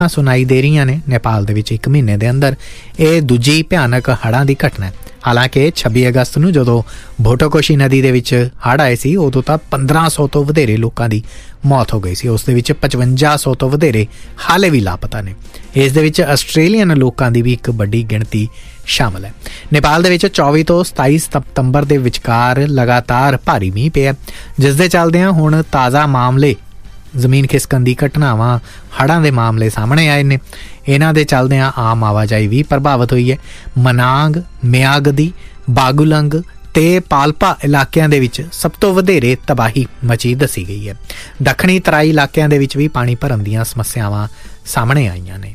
ਸੁਣਾਈ ਦੇ ਰਹੀਆਂ ਨੇ ਨੇਪਾਲ ਦੇ ਵਿੱਚ 1 ਮਹੀਨੇ ਦੇ ਅੰਦਰ। ਇਹ ਦੂਜੀ ਭਿਆਨਕ ਹੜ੍ਹਾਂ ਦੀ ਘਟਨਾ ਹੈ। ਹਾਲਾਂਕਿ 26 ਅਗਸਤ ਨੂੰ ਜਦੋਂ ਭੋਟੋਕੋਸ਼ੀ ਨਦੀ ਦੇ ਵਿੱਚ ਹੜ੍ਹ ਆਏ ਸੀ ਉਦੋਂ ਤਾਂ 1500 ਤੋਂ ਵਧੇਰੇ ਲੋਕਾਂ ਦੀ ਮੌਤ ਹੋ ਗਈ ਸੀ। ਉਸ ਦੇ ਵਿੱਚ 5500 ਤੋਂ ਵਧੇਰੇ ਹਾਲੇ ਵੀ ਲਾਪਤਾ ਨੇ। ਇਸ ਦੇ ਵਿੱਚ ਆਸਟ੍ਰੇਲੀਅਨ ਲੋਕਾਂ ਦੀ ਵੀ ਇੱਕ ਵੱਡੀ ਗਿਣਤੀ ਸ਼ਾਮਲ ਹੈ। ਨੇਪਾਲ ਦੇ ਵਿੱਚ 24 ਤੋਂ 27 ਸਤੰਬਰ ਦੇ ਵਿਚਕਾਰ ਲਗਾਤਾਰ ਭਾਰੀ ਮੀਂਹ ਪਿਆ, ਜਿਸ ਦੇ ਚੱਲਦਿਆਂ ਹੁਣ ਤਾਜ਼ਾ ਮਾਮਲੇ ਜ਼ਮੀਨ ਖਿਸਕਣ ਦੀ ਘਟਨਾਵਾਂ, ਹੜ੍ਹਾਂ ਦੇ ਮਾਮਲੇ ਸਾਹਮਣੇ ਆਏ ਨੇ। ਇਹਨਾਂ ਦੇ ਚੱਲਦਿਆਂ ਆਮ ਆਵਾਜਾਈ ਵੀ ਪ੍ਰਭਾਵਿਤ ਹੋਈ ਹੈ। ਮਨਾਂਗ, ਮਿਆਗਦੀ, ਬਾਗੂਲੰਗ ਤੇ ਪਾਲਪਾ ਇਲਾਕਿਆਂ ਦੇ ਵਿੱਚ ਸਭ ਤੋਂ ਵਧੇਰੇ ਤਬਾਹੀ ਮਚੀ ਦੱਸੀ ਗਈ ਹੈ। ਦੱਖਣੀ ਤਰਾਈ ਇਲਾਕਿਆਂ ਦੇ ਵਿੱਚ ਵੀ ਪਾਣੀ ਭਰਨ ਦੀਆਂ ਸਮੱਸਿਆਵਾਂ ਸਾਹਮਣੇ ਆਈਆਂ ਨੇ।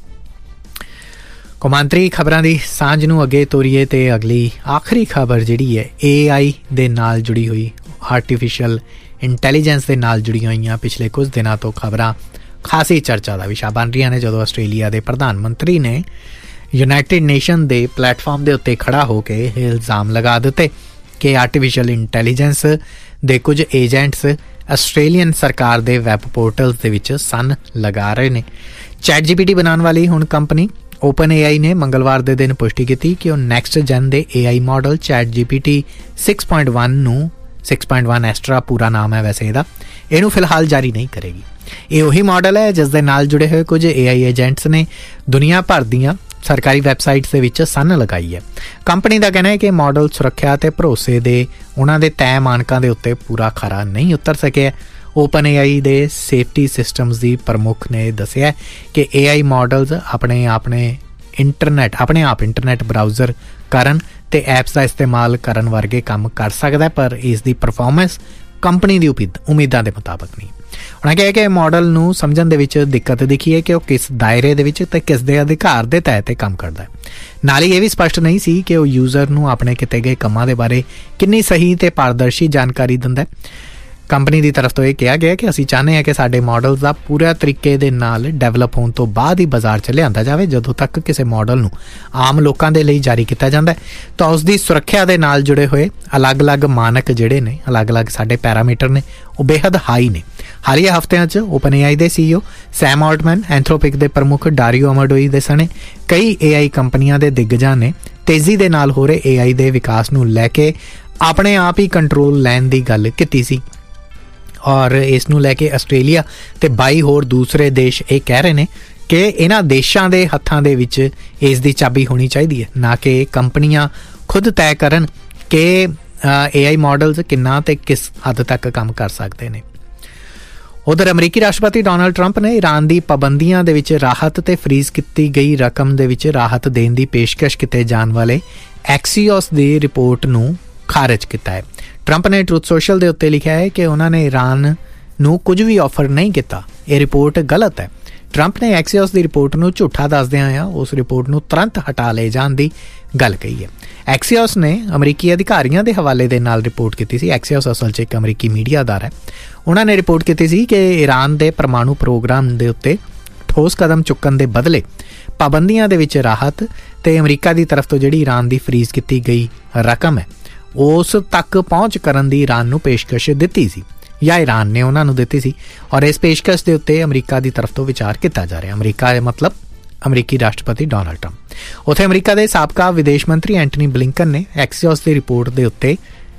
ਕੌਮਾਂਤਰੀ ਖਬਰਾਂ ਦੀ ਸਾਂਝ ਨੂੰ ਅੱਗੇ ਤੋਰੀਏ ਤੇ ਅਗਲੀ ਆਖਰੀ ਖਬਰ ਜਿਹੜੀ ਹੈ AI ਦੇ ਨਾਲ ਜੁੜੀ ਹੋਈ, ਆਰਟੀਫਿਸ਼ੀਅਲ ਇੰਟੈਲੀਜੈਂਸ ਦੇ ਨਾਲ ਜੁੜੀਆਂ ਹੋਈਆਂ ਪਿਛਲੇ ਕੁਝ ਦਿਨਾਂ ਤੋਂ ਖਬਰਾਂ ਖਾਸੀ ਚਰਚਾ ਦਾ ਵਿਸ਼ਾ ਬਣ ਰਹੀਆਂ ਨੇ। ਜਦੋਂ ਆਸਟ੍ਰੇਲੀਆ ਦੇ ਪ੍ਰਧਾਨ ਮੰਤਰੀ ਨੇ ਯੂਨਾਈਟਿਡ ਨੇਸ਼ਨ ਦੇ ਪਲੇਟਫਾਰਮ ਦੇ ਉੱਤੇ ਖੜਾ ਹੋ ਕੇ ਇਹ ਇਲਜ਼ਾਮ ਲਗਾ ਦਿੱਤੇ ਕਿ ਆਰਟੀਫਿਸ਼ੀਅਲ ਇੰਟੈਲੀਜੈਂਸ ਦੇ ਕੁਝ ਏਜੰਟਸ ਆਸਟ੍ਰੇਲੀਅਨ ਸਰਕਾਰ ਦੇ ਵੈਬ ਪੋਰਟਲਸ ਦੇ ਵਿੱਚ ਸੰਨ ਲਗਾ ਰਹੇ ਨੇ। ChatGPT ਬਣਾਉਣ ਵਾਲੀ ਹੁਣ ਕੰਪਨੀ OpenAI ਨੇ ਮੰਗਲਵਾਰ ਦੇ ਦਿਨ ਪੁਸ਼ਟੀ ਕੀਤੀ ਕਿ ਉਹ ਨੈਕਸਟ ਜਨ ਦੇ AI ਮਾਡਲ ChatGPT 6.1 ਨੂੰ 6.1 ਐਸਟਰਾ ਪੂਰਾ ਨਾਮ ਹੈ ਵੈਸੇ ਇਹਨੂੰ ਫਿਲਹਾਲ ਜਾਰੀ ਨਹੀਂ ਕਰੇਗੀ। ਇਹ ਉਹੀ ਮਾਡਲ ਹੈ ਜਿਸ ਦੇ ਨਾਲ ਜੁੜੇ ਹੋਏ ਕੁਝ AI ਏਜੰਟਸ ਨੇ ਦੁਨੀਆ ਭਰ ਦੀਆਂ ਸਰਕਾਰੀ ਵੈਬਸਾਈਟਸ ਦੇ ਵਿੱਚ ਸੰਨ ਲਗਾਈ ਹੈ। ਕੰਪਨੀ ਦਾ ਕਹਿਣਾ ਹੈ ਕਿ ਮਾਡਲ ਸੁਰੱਖਿਆ ਤੇ ਭਰੋਸੇ ਦੇ ਉਹਨਾਂ ਦੇ ਤੈਅ ਮਾਨਕਾਂ ਦੇ ਉੱਤੇ ਪੂਰਾ ਖਰਾ ਨਹੀਂ ਉਤਰ ਸਕਿਆ। OpenAI ਦੇ ਸੇਫਟੀ ਸਿਸਟਮਸ ਦੀ ਪ੍ਰਮੁੱਖ ਨੇ ਦੱਸਿਆ ਕਿ AI ਮਾਡਲਸ ਆਪਣੇ ਆਪ ਇੰਟਰਨੈਟ ਬਰਾਊਜ਼ਰ ਕਰਨ ਤੇ ਐਪਸ ਦਾ ਇਸਤੇਮਾਲ ਕਰਨ ਵਰਗੇ ਕੰਮ ਕਰ ਸਕਦਾ, ਪਰ ਇਸ ਦੀ ਪਰਫਾਰਮੈਂਸ ਕੰਪਨੀ ਦੀ ਉਮੀਦਾਂ ਦੇ ਮੁਤਾਬਕ ਨਹੀਂ। ਉਹਨਾਂ ਕਿਹਾ ਕਿ ਮਾਡਲ ਨੂੰ ਸਮਝਣ ਦੇ ਵਿੱਚ ਦਿੱਕਤ ਦਿਖੀ ਹੈ ਕਿ ਉਹ ਕਿਸ ਦਾਇਰੇ ਦੇ ਵਿੱਚ ਤੇ ਕਿਸ ਦੇ ਅਧਿਕਾਰ ਦੇ ਤਹਿਤ ਤੇ ਕੰਮ ਕਰਦਾ ਹੈ। ਨਾਲ ਹੀ ਇਹ ਵੀ ਸਪਸ਼ਟ ਨਹੀਂ ਸੀ ਕਿ ਉਹ ਯੂਜ਼ਰ ਨੂੰ ਆਪਣੇ ਕੀਤੇ ਗਏ ਕੰਮਾਂ ਦੇ ਬਾਰੇ ਕਿੰਨੀ ਸਹੀ ਤੇ ਪਾਰਦਰਸ਼ੀ ਜਾਣਕਾਰੀ ਦਿੰਦਾ ਹੈ। ਕੰਪਨੀ ਦੀ ਤਰਫ ਤੋਂ ਇਹ ਕਿਹਾ ਗਿਆ ਕਿ ਅਸੀਂ ਚਾਹੁੰਦੇ ਹਾਂ ਕਿ ਸਾਡੇ ਮਾਡਲਸ ਦਾ ਪੂਰਾ ਤਰੀਕੇ ਦੇ ਨਾਲ ਡਿਵੈਲਪ ਹੋਣ ਤੋਂ ਬਾਅਦ ਹੀ ਬਾਜ਼ਾਰ 'ਚ ਲਿਆਂਦਾ ਜਾਵੇ। ਜਦੋਂ ਤੱਕ ਕਿਸੇ ਮਾਡਲ ਨੂੰ ਆਮ ਲੋਕਾਂ ਦੇ ਲਈ ਜਾਰੀ ਕੀਤਾ ਜਾਂਦਾ ਤਾਂ ਉਸ ਦੀ ਸੁਰੱਖਿਆ ਦੇ ਨਾਲ ਜੁੜੇ ਹੋਏ ਅਲੱਗ-ਅਲੱਗ ਮਾਨਕ ਜਿਹੜੇ ਨੇ, ਅਲੱਗ-ਅਲੱਗ ਸਾਡੇ ਪੈਰਾਮੀਟਰ ਨੇ, ਉਹ ਬੇਹੱਦ ਹਾਈ ਨੇ। ਹਾਲੀਆ ਹਫ਼ਤਿਆਂ 'ਚ OpenAI ਦੇ CEO ਸੈਮ ਆਲਟਮੈਨ, ਐਂਥਰੋਪਿਕ ਦੇ ਪ੍ਰਮੁੱਖ ਡਾਰੀਓ ਅਮਡੋਈ ਦੇ ਸਣੇ ਕਈ AI ਕੰਪਨੀਆਂ ਦੇ ਦਿੱਗਜਾਂ ਨੇ ਤੇਜ਼ੀ ਦੇ ਨਾਲ ਹੋ ਰਹੇ AI ਦੇ ਵਿਕਾਸ ਨੂੰ ਲੈ ਕੇ ਆਪਣੇ ਆਪ ਹੀ ਕੰਟਰੋਲ ਲੈਣ ਦੀ ਗੱਲ ਕੀਤੀ ਸੀ। ਔਰ ਇਸ ਨੂੰ ਲੈ ਕੇ ਆਸਟ੍ਰੇਲੀਆ ਤੇ 22 ਹੋਰ ਦੂਸਰੇ ਦੇਸ਼ ਇਹ ਕਹਿ ਰਹੇ ਨੇ ਕਿ ਇਹਨਾਂ ਦੇਸ਼ਾਂ ਦੇ ਹੱਥਾਂ ਦੇ ਵਿੱਚ ਇਸ ਦੀ ਚਾਬੀ ਹੋਣੀ ਚਾਹੀਦੀ ਹੈ, ਨਾ ਕਿ ਕੰਪਨੀਆਂ ਖੁਦ ਤੈਅ ਕਰਨ ਕਿ AI ਮਾਡਲਸ ਕਿੰਨਾ ਤੇ ਕਿਸ ਹੱਦ ਤੱਕ ਕੰਮ ਕਰ ਸਕਦੇ ਨੇ। ਉਧਰ ਅਮਰੀਕੀ ਰਾਸ਼ਟਰਪਤੀ ਡੋਨਾਲਡ ਟਰੰਪ ਨੇ ਈਰਾਨ ਦੀ ਪਾਬੰਦੀਆਂ ਦੇ ਵਿੱਚ ਰਾਹਤ ਤੇ ਫਰੀਜ਼ ਕੀਤੀ ਗਈ ਰਕਮ ਦੇ ਵਿੱਚ ਰਾਹਤ ਦੇਣ ਦੀ ਪੇਸ਼ਕਸ਼ ਕੀਤੇ ਜਾਣ ਵਾਲੇ ਐਕਸੀਓਸ ਦੀ ਰਿਪੋਰਟ ਨੂੰ ਖਾਰਜ ਕੀਤਾ ਹੈ। ਟਰੰਪ ਨੇ ਟਰੂਥ ਸੋਸ਼ਲ ਦੇ ਉੱਤੇ ਲਿਖਿਆ ਹੈ ਕਿ ਉਹਨਾਂ ਨੇ ਈਰਾਨ ਨੂੰ ਕੁਝ ਵੀ ਆਫਰ ਨਹੀਂ ਕੀਤਾ। ਇਹ ਰਿਪੋਰਟ ਗਲਤ ਹੈ। ਟਰੰਪ ਨੇ ਐਕਸੀਓਸ ਦੀ ਰਿਪੋਰਟ ਨੂੰ ਝੂਠਾ ਦੱਸਦਿਆਂ ਹੋਇਆ ਉਸ ਰਿਪੋਰਟ ਨੂੰ ਤੁਰੰਤ ਹਟਾ ਲਏ ਜਾਣ ਦੀ ਗੱਲ ਕਹੀ ਹੈ। ਐਕਸੀਓਸ ਨੇ ਅਮਰੀਕੀ ਅਧਿਕਾਰੀਆਂ ਦੇ ਹਵਾਲੇ ਦੇ ਨਾਲ ਰਿਪੋਰਟ ਕੀਤੀ ਸੀ। ਐਕਸੀਓਸ ਅਸਲ 'ਚ ਇੱਕ ਅਮਰੀਕੀ ਮੀਡੀਆ ਅਦਾਰਾ ਹੈ। ਉਹਨਾਂ ਨੇ ਰਿਪੋਰਟ ਕੀਤੀ ਸੀ ਕਿ ਈਰਾਨ ਦੇ ਪਰਮਾਣੂ ਪ੍ਰੋਗਰਾਮ ਦੇ ਉੱਤੇ ਠੋਸ ਕਦਮ ਚੁੱਕਣ ਦੇ ਬਦਲੇ ਪਾਬੰਦੀਆਂ ਦੇ ਵਿੱਚ ਰਾਹਤ ਤੇ ਅਮਰੀਕਾ ਦੀ ਤਰਫ ਤੋਂ ਜਿਹੜੀ ਈਰਾਨ ਦੀ ਫਰੀਜ਼ ਕੀਤੀ ਗਈ ਰਕਮ ਹੈ ਉਸ ਤੱਕ ਪਹੁੰਚ ਕਰਨ ਦੀ ਈਰਾਨ ਨੂੰ ਪੇਸ਼ਕਸ਼ ਦਿੱਤੀ ਸੀ ਜਾਂ ਈਰਾਨ ਨੇ ਉਹਨਾਂ ਨੂੰ ਦਿੱਤੀ ਸੀ। ਔਰ ਇਸ ਪੇਸ਼ਕਸ਼ ਦੇ ਉੱਤੇ ਅਮਰੀਕਾ ਦੀ ਤਰਫ ਤੋਂ ਵਿਚਾਰ ਕੀਤਾ ਜਾ ਰਿਹਾ। ਅਮਰੀਕਾ ਮਤਲਬ ਅਮਰੀਕੀ ਰਾਸ਼ਟਰਪਤੀ ਡੋਨਾਲਡ ਟਰੰਪ। ਉੱਥੇ ਅਮਰੀਕਾ ਦੇ ਸਾਬਕਾ ਵਿਦੇਸ਼ ਮੰਤਰੀ ਐਂਟਨੀ ਬਲਿੰਕਨ ਨੇ ਐਕਸੀਓਸ ਦੀ ਰਿਪੋਰਟ ਦੇ ਉੱਤੇ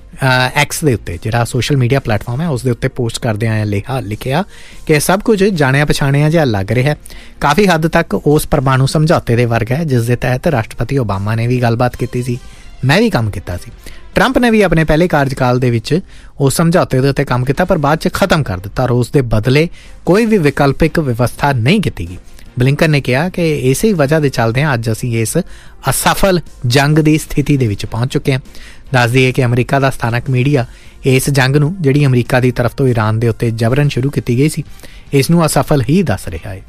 ਐਕਸ ਦੇ ਉੱਤੇ ਜਿਹੜਾ ਸੋਸ਼ਲ ਮੀਡੀਆ ਪਲੇਟਫਾਰਮ ਹੈ ਉਸ ਦੇ ਉੱਤੇ ਪੋਸਟ ਕਰਦਿਆਂ ਲਿਖਿਆ ਕਿ ਸਭ ਕੁਝ ਜਾਣਿਆ ਪਛਾਣਿਆ ਜਿਹਾ ਲੱਗ ਰਿਹਾ, ਕਾਫੀ ਹੱਦ ਤੱਕ ਉਸ ਪਰਮਾਣੂ ਸਮਝੌਤੇ ਦੇ ਵਰਗਾ ਹੈ ਜਿਸ ਦੇ ਤਹਿਤ ਰਾਸ਼ਟਰਪਤੀ ਓਬਾਮਾ ਨੇ ਵੀ ਗੱਲਬਾਤ ਕੀਤੀ ਸੀ, ਮੈਂ ਵੀ ਕੰਮ ਕੀਤਾ ਸੀ। ਟਰੰਪ ਨੇ ਵੀ ਆਪਣੇ ਪਹਿਲੇ ਕਾਰਜਕਾਲ ਦੇ ਵਿੱਚ ਉਸ ਸਮਝੌਤੇ ਦੇ ਉੱਤੇ ਕੰਮ ਕੀਤਾ ਪਰ ਬਾਅਦ 'ਚ ਖਤਮ ਕਰ ਦਿੱਤਾ ਔਰ ਉਸ ਦੇ ਬਦਲੇ ਕੋਈ ਵੀ ਵਿਕਲਪਿਕ ਵਿਵਸਥਾ ਨਹੀਂ ਕੀਤੀ ਗਈ। ਬਲਿੰਕਨ ਨੇ ਕਿਹਾ ਕਿ ਇਸੇ ਵਜ੍ਹਾ ਦੇ ਚੱਲਦਿਆਂ ਅੱਜ ਅਸੀਂ ਇਸ ਅਸਫਲ ਜੰਗ ਦੀ ਸਥਿਤੀ ਦੇ ਵਿੱਚ ਪਹੁੰਚ ਚੁੱਕੇ ਹਾਂ। ਦੱਸ ਦਈਏ ਕਿ ਅਮਰੀਕਾ ਦਾ ਸਥਾਨਕ ਮੀਡੀਆ ਇਸ ਜੰਗ ਨੂੰ ਜਿਹੜੀ ਅਮਰੀਕਾ ਦੀ ਤਰਫ ਤੋਂ ਈਰਾਨ ਦੇ ਉੱਤੇ ਜਬਰਨ ਸ਼ੁਰੂ ਕੀਤੀ ਗਈ ਸੀ ਇਸ ਨੂੰ ਅਸਫਲ ਹੀ ਦੱਸ ਰਿਹਾ ਹੈ।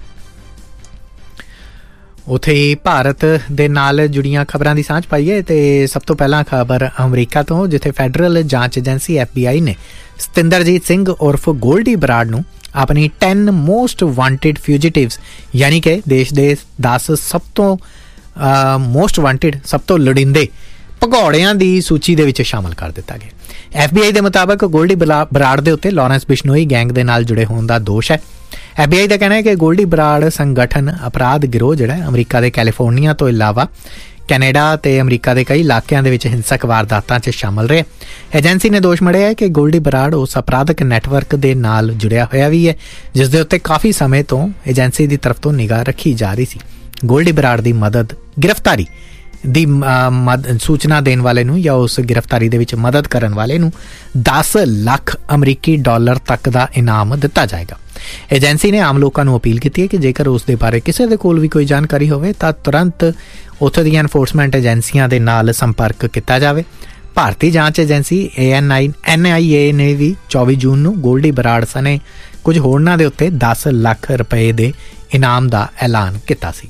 ਉੱਥੇ ਹੀ ਭਾਰਤ ਦੇ ਨਾਲ ਜੁੜੀਆਂ ਖਬਰਾਂ ਦੀ ਸਾਂਝ ਪਾਈਏ ਤੇ ਸਭ ਤੋਂ ਪਹਿਲਾਂ ਖਬਰ ਅਮਰੀਕਾ ਤੋਂ, ਜਿੱਥੇ ਫੈਡਰਲ ਜਾਂਚ ਏਜੰਸੀ FBI ਨੇ ਸਤਿੰਦਰਜੀਤ ਸਿੰਘ ਉਰਫ ਗੋਲਡੀ ਬਰਾੜ ਨੂੰ ਆਪਣੀ 10 ਮੋਸਟ ਵਾਂਟਿਡ ਫਿਊਜੀਟਿਵਸ ਯਾਨੀ ਕਿ ਦੇਸ਼ ਦੇ 10 ਸਭ ਤੋਂ ਮੋਸਟ ਵਾਂਟਿਡ, ਸਭ ਤੋਂ ਲੋੜੀਂਦੇ ਭਗੌੜਿਆਂ ਦੀ ਸੂਚੀ ਦੇ ਵਿੱਚ ਸ਼ਾਮਲ ਕਰ ਦਿੱਤਾ ਗਿਆ। FBI ਦੇ ਮੁਤਾਬਕ ਗੋਲਡੀ ਬਰਾੜ ਦੇ ਉੱਤੇ ਲਾਰੈਂਸ ਬਿਸ਼ਨੋਈ ਗੈਂਗ ਦੇ ਨਾਲ ਜੁੜੇ ਹੋਣ ਦਾ ਦੋਸ਼ ਹੈ। FBI ਦਾ ਕਹਿਣਾ है कि गोल्डी बराड़ संगठन अपराध गिरोह जिहड़ा अमरीका के कैलीफोर्निया तो इलावा कैनेडा ते अमरीका के कई इलाकों के हिंसक वारदातां 'च शामिल रहे। एजेंसी ने दोष मढ़िया है कि गोल्डी बराड़ उस अपराधक नैटवर्क के नाल जुड़िया होया भी है जिस दे उत्ते काफ़ी समय तो एजेंसी की तरफ तो निगाह रखी जा रही सी। गोल्डी बराड़ की मदद गिरफ्तारी ਦੀ सूचना देने वाले नूं या उस गिरफ्तारी दे विच मदद करन वाले नूं 10 ਲੱਖ अमरीकी डॉलर तक का इनाम दिता जाएगा। एजेंसी ने आम लोगों को अपील की है कि जेकर उस दे बारे किसी दे कोल भी कोई जानकारी होवे तां तुरंत उत्थे दी एनफोर्समेंट एजेंसियां दे नाल संपर्क किया जाए। भारतीय जांच एजेंसी NIA ने भी 24 जून नूं गोल्डी बराड़ सने कुछ होरनां दे उत्ते 10 ਲੱਖ रुपए के इनाम का ऐलान किया सी।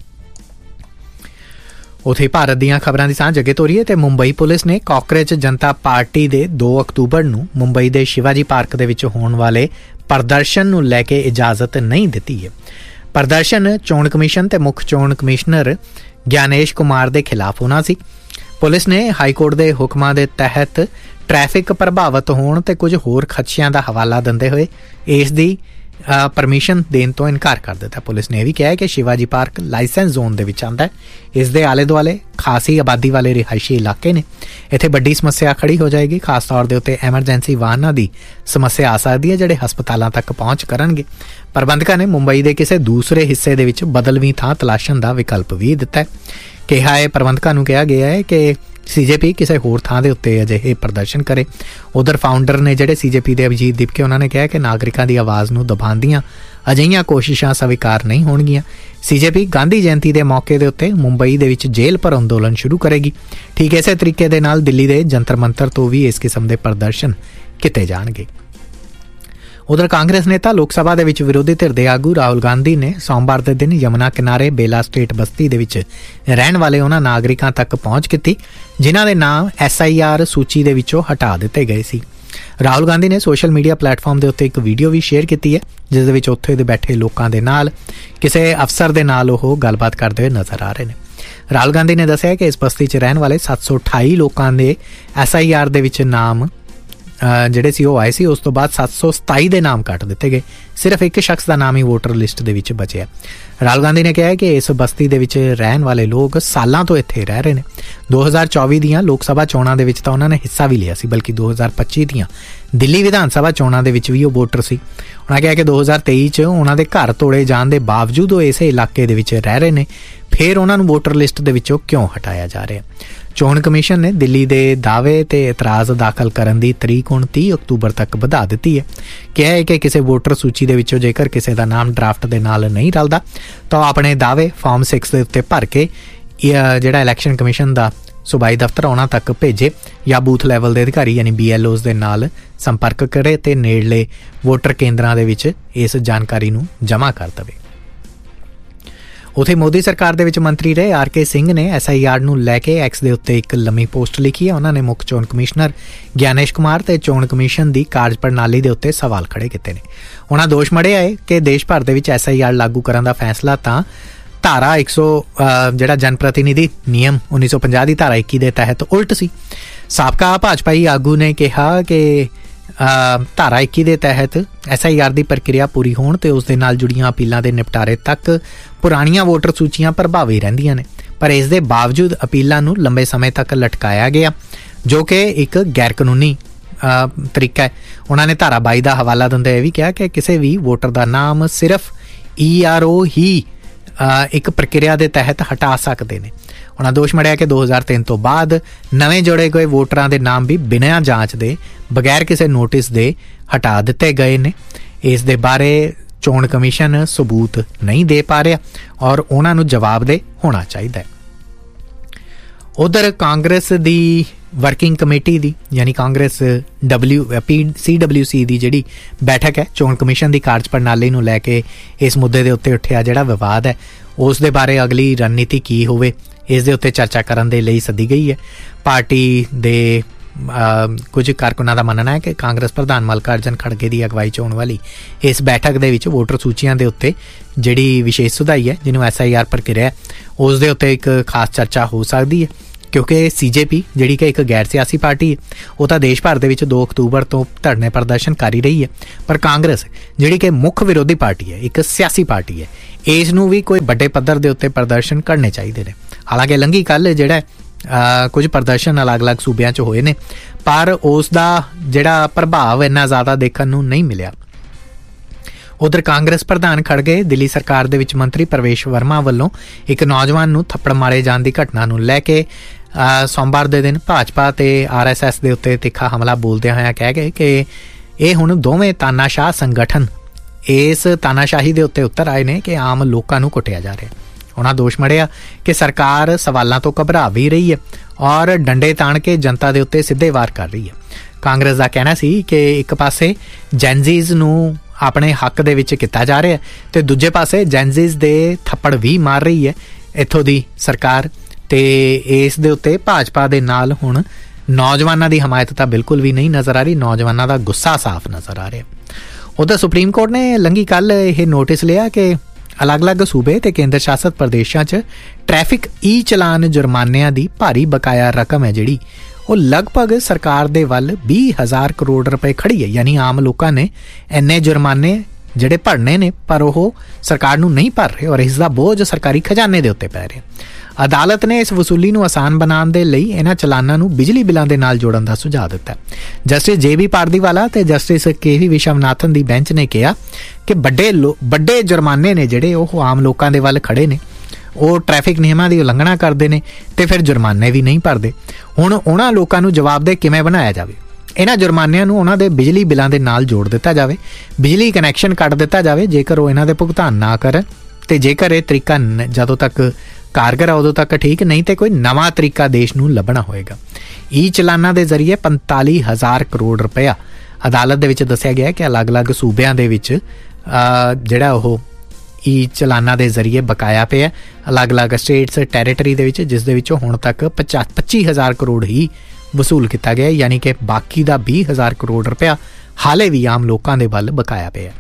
उत्थे भारत दीयां खबरां दी सांझ अगे तोरीए ते मुंबई पुलिस ने कांग्रेस जनता पार्टी दे 2 अक्तूबर नूं मुंबई दे शिवाजी पार्क दे विच होण वाले प्रदर्शन नूं लैके इजाजत नहीं दित्ती है। प्रदर्शन चोण कमीशन ते मुख चोण कमिश्नर ज्ञानेश कुमार दे खिलाफ होना सी। पुलिस ने हाईकोर्ट दे हुक्मां दे तहत ट्रैफिक प्रभावित होण ते कुछ होर खदशियां दा हवाला दिंदे होए इस दी परमिशन देने तो इनकार कर दिता। पुलिस ने यह भी कहा है कि शिवाजी पार्क लाइसेंस जोन दे विच आंदा है। इस दे आले दुआले खासी आबादी वाले रिहायशी इलाके ने। इत्थे वड्डी समस्या खड़ी हो जाएगी। खास तौर के उत्ते एमरजेंसी वाहनों की समस्या आ सकती है जिहड़े हस्पतालों तक पहुँच करनगे। प्रबंधकों ने मुंबई के किसी दूसरे हिस्से दे विच बदलवी थां तलाशन का विकल्प भी दिता है। कहा है प्रबंधकों को कहा गया है कि CJP किसी होर थां दे उत्ते अजिहे प्रदर्शन करे। उधर फाउंडर ने जिहड़े CJP के अभिजीत दीपके उन्होंने कहा कि नागरिकों की आवाज़ नूं दबाउंदियां अजिहियां कोशिशां स्वीकार नहीं होणगियां। CJP गांधी जयंती के मौके के उत्ते मुंबई दे विच जेल पर अंदोलन शुरू करेगी। ठीक इसे तरीके दे नाल दिल्ली के जंतर मंतर तो भी इस किस्म के प्रदर्शन किए जाणगे। उधर कांग्रेस नेता लोक सभा दे विच विरोधी धिर दे आगू राहुल गांधी ने सोमवार के दिन यमुना किनारे बेला स्टेट बस्ती दे विच रहण वाले उन्हां नागरिकां तक पहुंच की जिन्हां दे नाम SIR सूची दे विचों हटा दिते गए सी। राहुल गांधी ने सोशल मीडिया प्लेटफॉर्म के उत्ते एक वीडियो भी शेयर की है जिस दे विच उत्थे दे बैठे लोकां दे नाल किसी अफसर दे नाल ओह गलबात करते हुए नजर आ रहे हैं। राहुल गांधी ने दस्सिया कि इस बस्ती च रहण वाले 728 लोकां दे SIR दे विच नाम ਜਿਹੜੇ ਸੀ ਉਹ ਆਏ ਸੀ। उस तो बाद 727 ਦੇ ਨਾਮ ਕੱਟ ਦਿੱਤੇ ਗਏ। सिर्फ एक शख्स का नाम ही वोटर लिस्ट ਦੇ ਵਿੱਚ ਬਚਿਆ। ਰਾਹੁਲ ਗਾਂਧੀ ਨੇ ਕਿਹਾ ਕਿ ਇਸ ਬਸਤੀ ਦੇ ਵਿੱਚ ਰਹਿਣ ਵਾਲੇ ਲੋਕ ਸਾਲਾਂ ਤੋਂ ਇੱਥੇ ਰਹਿ ਰਹੇ ਨੇ। 2024 ਦੀਆਂ ਲੋਕ ਸਭਾ ਚੋਣਾਂ ਦੇ ਵਿੱਚ ਤਾਂ ਉਹਨਾਂ ਨੇ ਹਿੱਸਾ ਵੀ ਲਿਆ ਸੀ ਬਲਕਿ 2025 ਦੀਆਂ ਦਿੱਲੀ ਵਿਧਾਨ ਸਭਾ ਚੋਣਾਂ ਦੇ ਵਿੱਚ ਵੀ ਉਹ ਵੋਟਰ ਸੀ। ਉਹਨਾਂ ਕਿਹਾ ਕਿ 2023 ਚ ਉਹਨਾਂ ਦੇ ਘਰ ਤੋੜੇ ਜਾਣ ਦੇ ਬਾਵਜੂਦ ਉਹ ਇਸੇ ਇਲਾਕੇ ਦੇ ਵਿੱਚ ਰਹਿ ਰਹੇ ਨੇ। ਫਿਰ ਉਹਨਾਂ ਨੂੰ ਵੋਟਰ ਲਿਸਟ ਦੇ ਵਿੱਚੋਂ ਕਿਉਂ ਹਟਾਇਆ ਜਾ ਰਿਹਾ? चोण कमीशन ने दिल्ली के दावे ते इतराज़ दाखिल करने की तरीक हुण 30 अक्तूबर तक वधा दी है। कहा है कि किसी वोटर सूची के विचों जेकर किसी का नाम ड्राफ्ट के नाल नहीं रलदा तो अपने दावे फॉर्म 6 के उत्ते भर के जिहड़ा इलैक्शन कमीशन का सूबाई दफ्तर आउणा तक भेजे या बूथ लैवल के अधिकारी यानी BLOs के नाल संपर्क करे ते नेड़ले वोटर केंद्रां दे विच इस जानकारी नूं जमा कर देवे। उत्थे मोदी सरकार दे विच मंत्री रहे RK सिंह ने SIR नूं लैके X दे उत्ते एक लंबी पोस्ट लिखी है। उन्होंने मुख चोण कमिश्नर ज्ञानेश कुमार ते चोण कमीशन की कार्ज प्रणाली के उत्ते सवाल खड़े किए हैं। उन्होंने दोष मढ़िया है कि देश भर दे विच SIR लागू करने का फैसला तां धारा 100 जिहड़ा जनप्रतिनिधि नियम 1950 की धारा 21 के तहत उल्ट सी। साबका भाजपाई आगू ने कहा कि धारा 21 के तहत SIR की प्रक्रिया पूरी होण ते उस दे नाल जुड़ियां अपीलों के निपटारे तक पुरानियां वोटर सूचियां प्रभावी रहिंदियां ने। पर इस दे बावजूद अपीलों नूं लंबे समय तक लटकाया गया जो कि एक गैर कानूनी तरीका है। उन्होंने धारा 22 का हवाला दिंदे यह भी कहा कि किसी भी वोटर का नाम सिर्फ ERO ही एक प्रक्रिया के तहत हटा सकते हैं। उन्होंने दोष मढ़िया कि 2003 तो बाद नवे जोड़े गए वोटरां दे नाम भी बिना जांच दे बगैर किसी नोटिस दे हटा दिते गए ने। इस दे बारे चोण कमीशन सबूत नहीं दे पा रहा और उन्होंने जवाबदेह होना चाहिए। उधर कांग्रेस दी वर्किंग कमेटी दी यानी कांग्रेस CWC दी जिहड़ी बैठक है चोण कमीशन की कार्ज प्रणाली नूं लैके इस मुद्दे दे उत्ते उठिया जिहड़ा विवाद है उस दे बारे अगली रणनीति की होवे इस दे उत्ते चर्चा करन दे लई सद्दी गई है। पार्टी दे कुछ कारकुनां दा मनना है कि कांग्रेस प्रधान मल्लिकार्जुन खड़गे की अगवाई च होने वाली इस बैठक दे विच वोटर सूचियां दे उत्ते जिहड़ी विशेष सुधाई है जिन्होंने SIR प्रक्रिया उस दे उत्ते एक खास चर्चा हो सकती है क्योंकि CJP जिहड़ी कि एक गैर सियासी पार्टी है वो तो देश भर दे विच 2 अक्तूबर तो धरने प्रदर्शन कर ही रही है, पर कांग्रेस जिहड़ी कि मुख विरोधी पार्टी है, एक सियासी पार्टी है, इस नूं भी कोई वड्डे पद्धर दे उत्ते प्रदर्शन करने चाहिए ने। हालांकि लंघी कल जिहड़ा कुछ प्रदर्शन अलग अलग सूबियां च होए ने, पर उस दा जिहड़ा प्रभाव इन्ना ज़्यादा देखण नूं नहीं मिलिया। उधर कांग्रेस प्रधान खड़गे दिल्ली सरकार दे विच मंत्री प्रवेश वर्मा वल्लों एक नौजवान नूं थप्पड़ मारे जाण दी घटना नूं लैके सोमवार दे दिन भाजपा ते RSS दे उत्ते तिखा हमला बोलदे होया कह गए कि ये हुण दोवें तानाशाह संगठन इस तानाशाही दे उत्ते उतर आए ने कि आम लोकां नूं कुੱਟਿਆ जा रहा। उन्हां दोष मढ़िया कि सरकार सवालों तो घबरा भी रही है और डंडे ताण के जनता दे उत्ते सीधे वार कर रही है। कांग्रेस का कहना सी कि एक पासे जैनजीज नूं अपने हक दे विच किया जा रहा है तो दूजे पासे जैनजीज दे थप्पड़ भी मार रही है इत्थों दी सरकार, ते इस दे उत्ते भाजपा दे नाल हुण नौजवानों की हमायत तो बिल्कुल भी नहीं नज़र आ रही, नौजवानों का गुस्सा साफ नज़र आ रहा। उधर सुप्रीम कोर्ट ने लंघी कल यह नोटिस लिया कि अलग अलग सूबे ते केंद्र शासित प्रदेशों च ट्रैफिक चलान जुर्मानिਆਂ ਦੀ भारी बकाया रकम है जिहड़ी वो लगभग सरकार दे वल 20,000 करोड़ रुपए खड़ी है। यानी आम लोगों ने इन्ने जुर्माने ਜਿਹੜੇ ਭਰਨੇ ਨੇ पर वो सरकार नूं नहीं भर रहे और इसका बोझ सरकारी खजाने दे उत्ते पै रहे। अदालत ने इस वसूली नूं आसान बनाउण दे लई इन्हां चलानां नूं बिजली बिलां दे नाल जोड़न दा सुझाव दिता। जस्टिस JB पारदीवाला ते जस्टिस KV विश्वनाथन दी बेंच ने कहा कि ਵੱਡੇ जुर्माने ने जिहड़े ਉਹ आम लोगों दे वल खड़े ने, ਉਹ ट्रैफिक नियमां दी उलंघना करते हैं तो फिर जुर्माने भी नहीं भरते। हुण उन्हां लोकां नूं जवाबदेह किवें बनाया जावे? इन्हां जुर्मानिਆਂ ਨੂੰ ਉਹਨਾਂ ਦੇ ਬਿਜਲੀ ਬਿੱਲਾਂ ਦੇ ਨਾਲ ਜੋੜ ਦਿੱਤਾ ਜਾਵੇ, ਬਿਜਲੀ ਕਨੈਕਸ਼ਨ ਕੱਟ ਦਿੱਤਾ ਜਾਵੇ ਜੇਕਰ ਉਹ ਇਹਨਾਂ ਦੇ ਭੁਗਤਾਨ ਨਾ ਕਰਨ, ਤੇ ਜੇਕਰ ਇਹ ਤਰੀਕਾ ਜਦੋਂ ਤੱਕ कारगर उदों तक ठीक, नहीं तो कोई नवा तरीका देश नूं लभना होएगा। चलाना के जरिए 45,000 करोड़ रुपया अदालत दे विच दस्सिया गया कि अलग अलग सूबियां दे विच जिहड़ा ओह चलाना के जरिए बकाया पिया अलग अलग स्टेट्स टैरेटरी दे विच, जिस दे विचों हुण तक 25,000 करोड़ ही वसूल किया गया। यानी कि बाकी का 20,000 करोड़ रुपया हाले भी आम लोगों के वल बकाया पिया।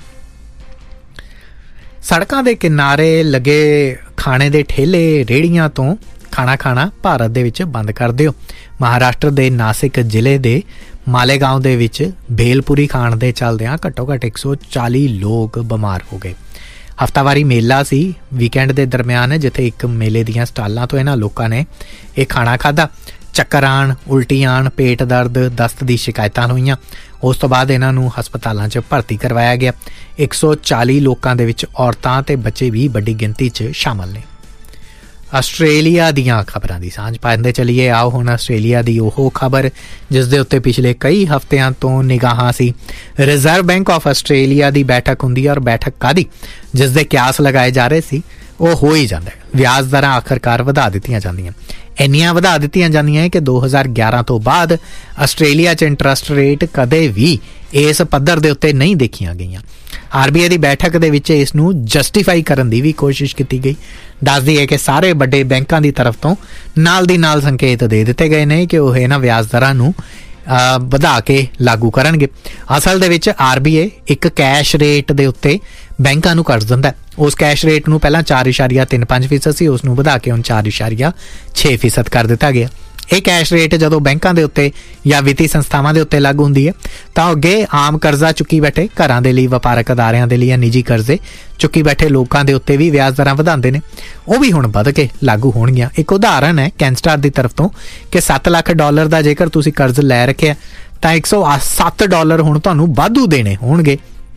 सड़कों के किनारे लगे खाने के ठेले रेहड़ियां तो खाना खाना भारत दे विच बंद कर दिओ। महाराष्ट्र के नासिक जिले के मालेगांव दे विच भेलपुरी खाण दे चलदिआं घट्टो घट्ट 140 लोग बीमार हो गए। हफ्तावारी मेला सी वीकेंड के दरम्यान, जिथे एक मेले दीआं स्टालां तो इन्हां लोकां ने यह खाना खाधा। चक्कर आण, उल्टी आण, पेट दर्द, दस्त की शिकायतां होईयां। उस तो बाद इन्हां नूं हस्पतालां 'च भर्ती करवाया गया। 140 लोकां दे विच औरतां ते बच्चे भी वड्डी गिनती 'च शामिल ने। आस्ट्रेलिया दीआं खबरां दी सांझ पांदे चलीए। आओ हुण आस्ट्रेलिया दी ओह खबर जिस दे उत्ते पिछले कई हफ्तियां तो निगाहां सी। रिजर्व बैंक ऑफ आस्ट्रेलिया दी बैठक हुंदी है और बैठक कादी जिस दे क्यास लगाए जा रहे सी वो हो ही जाता है। ब्याज दरां आखिरकार वधा दित्तियां जांदियां, इन्नियां वधा दित्तियां जांदियां है कि 2011 तो बाद आस्ट्रेलिया च इंटरस्ट रेट कदे भी इस पद्धर दे उत्ते नहीं देखियां गईयां। RBI की बैठक दे विच इस नूं जस्टिफाई करन दी भी कोशिश की गई। दसदी है कि सारे बड़े बैंकों की तरफ तो नाल दी नाल संकेत दे दिते गए ने कि वह इन्हां ब्याज दरां नूं वधा के लागू करनगे। असल दे विच RBI एक कैश रेट दे उत्ते बैंकों नूं कर्ज दिंदा। उस कैश रेट नूं पहलां 4.35% सी, उस नूं वधा के हुण 4.6% कर दिता गया। ਇਹ कैश रेट ਜਦੋਂ ਬੈਂਕਾਂ ਦੇ ਉੱਤੇ ਜਾਂ ਵਿੱਤੀ ਸੰਸਥਾਵਾਂ ਦੇ ਉੱਤੇ ਲਾਗੂ ਹੁੰਦੀ ਹੈ ਤਾਂ ਅੱਗੇ ਆਮ ਕਰਜ਼ਾ ਚੁੱਕੀ ਬੈਠੇ ਘਰਾਂ ਦੇ ਲਈ, ਵਪਾਰਕ ਅਦਾਰਿਆਂ ਦੇ ਲਈ ਜਾਂ ਨਿੱਜੀ ਕਰਜ਼ੇ ਚੁੱਕੀ ਬੈਠੇ ਲੋਕਾਂ ਦੇ ਉੱਤੇ ਵੀ ਵਿਆਜ ਦਰਾਂ ਵਧਾਉਂਦੇ ਨੇ। ਉਹ ਵੀ ਹੁਣ ਵੱਧ ਕੇ ਲਾਗੂ ਹੋਣਗੀਆਂ। ਇੱਕ ਉਦਾਹਰਨ ਹੈ ਕੈਨਸਟਾਰ ਦੀ ਤਰਫ ਤੋਂ ਕਿ $7 ਲੱਖ ਦਾ ਜੇਕਰ ਤੁਸੀਂ ਕਰਜ਼ ਲੈ ਰੱਖਿਆ ਤਾਂ $107 ਹੁਣ ਤੁਹਾਨੂੰ ਵਾਧੂ ਦੇਣੇ ਹੋਣਗੇ।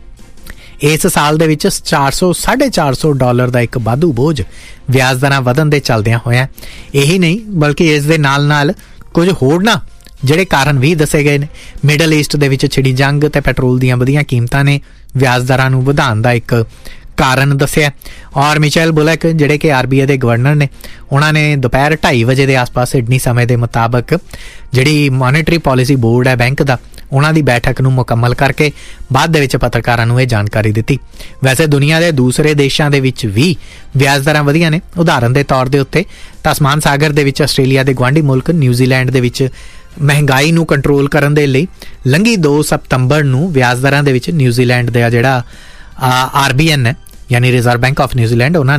इस साल दे विच $400-450 का एक वाधू बोझ ब्याज दरां वधन दे चलदियां होया। यही नहीं बल्कि इस दे नाल नाल कुछ होर ना जिहड़े कारण भी दसे गए ने। मिडल ईस्ट दे विच छिड़ी जंग ते पेट्रोल दीआं वधियां कीमतां ने ब्याज दरां नूं वधाउण दा एक कारण दस्सिया। और मिशेल बुलक जिहड़े कि RBI के गवर्नर ने, उन्होंने दोपहर 2:30 बजे के आस पास सिडनी समय के मुताबक जिहड़ी मॉनेटरी पॉलिसी बोर्ड है बैंक का उन्होंने बैठक नूं मुकम्मल करके बाद दे विच पत्रकारां नूं यह जानकारी दी। वैसे दुनिया के दूसरे देशों के विच भी ब्याज दरां वधियां ने। उदाहरण के तौर के उत्ते तस्मान सागर दे विच आस्ट्रेलिया के गुआढ़ी मुल्क न्यूजीलैंड दे विच महंगाई नूं कंट्रोल करन दे लई लंघी 2 सितंबर नूं ब्याज दरां दे विच न्यूजीलैंड दा जिहड़ा RBN है यानी रिजर्व बैंक ऑफ न्यूजीलैंड उन्होंने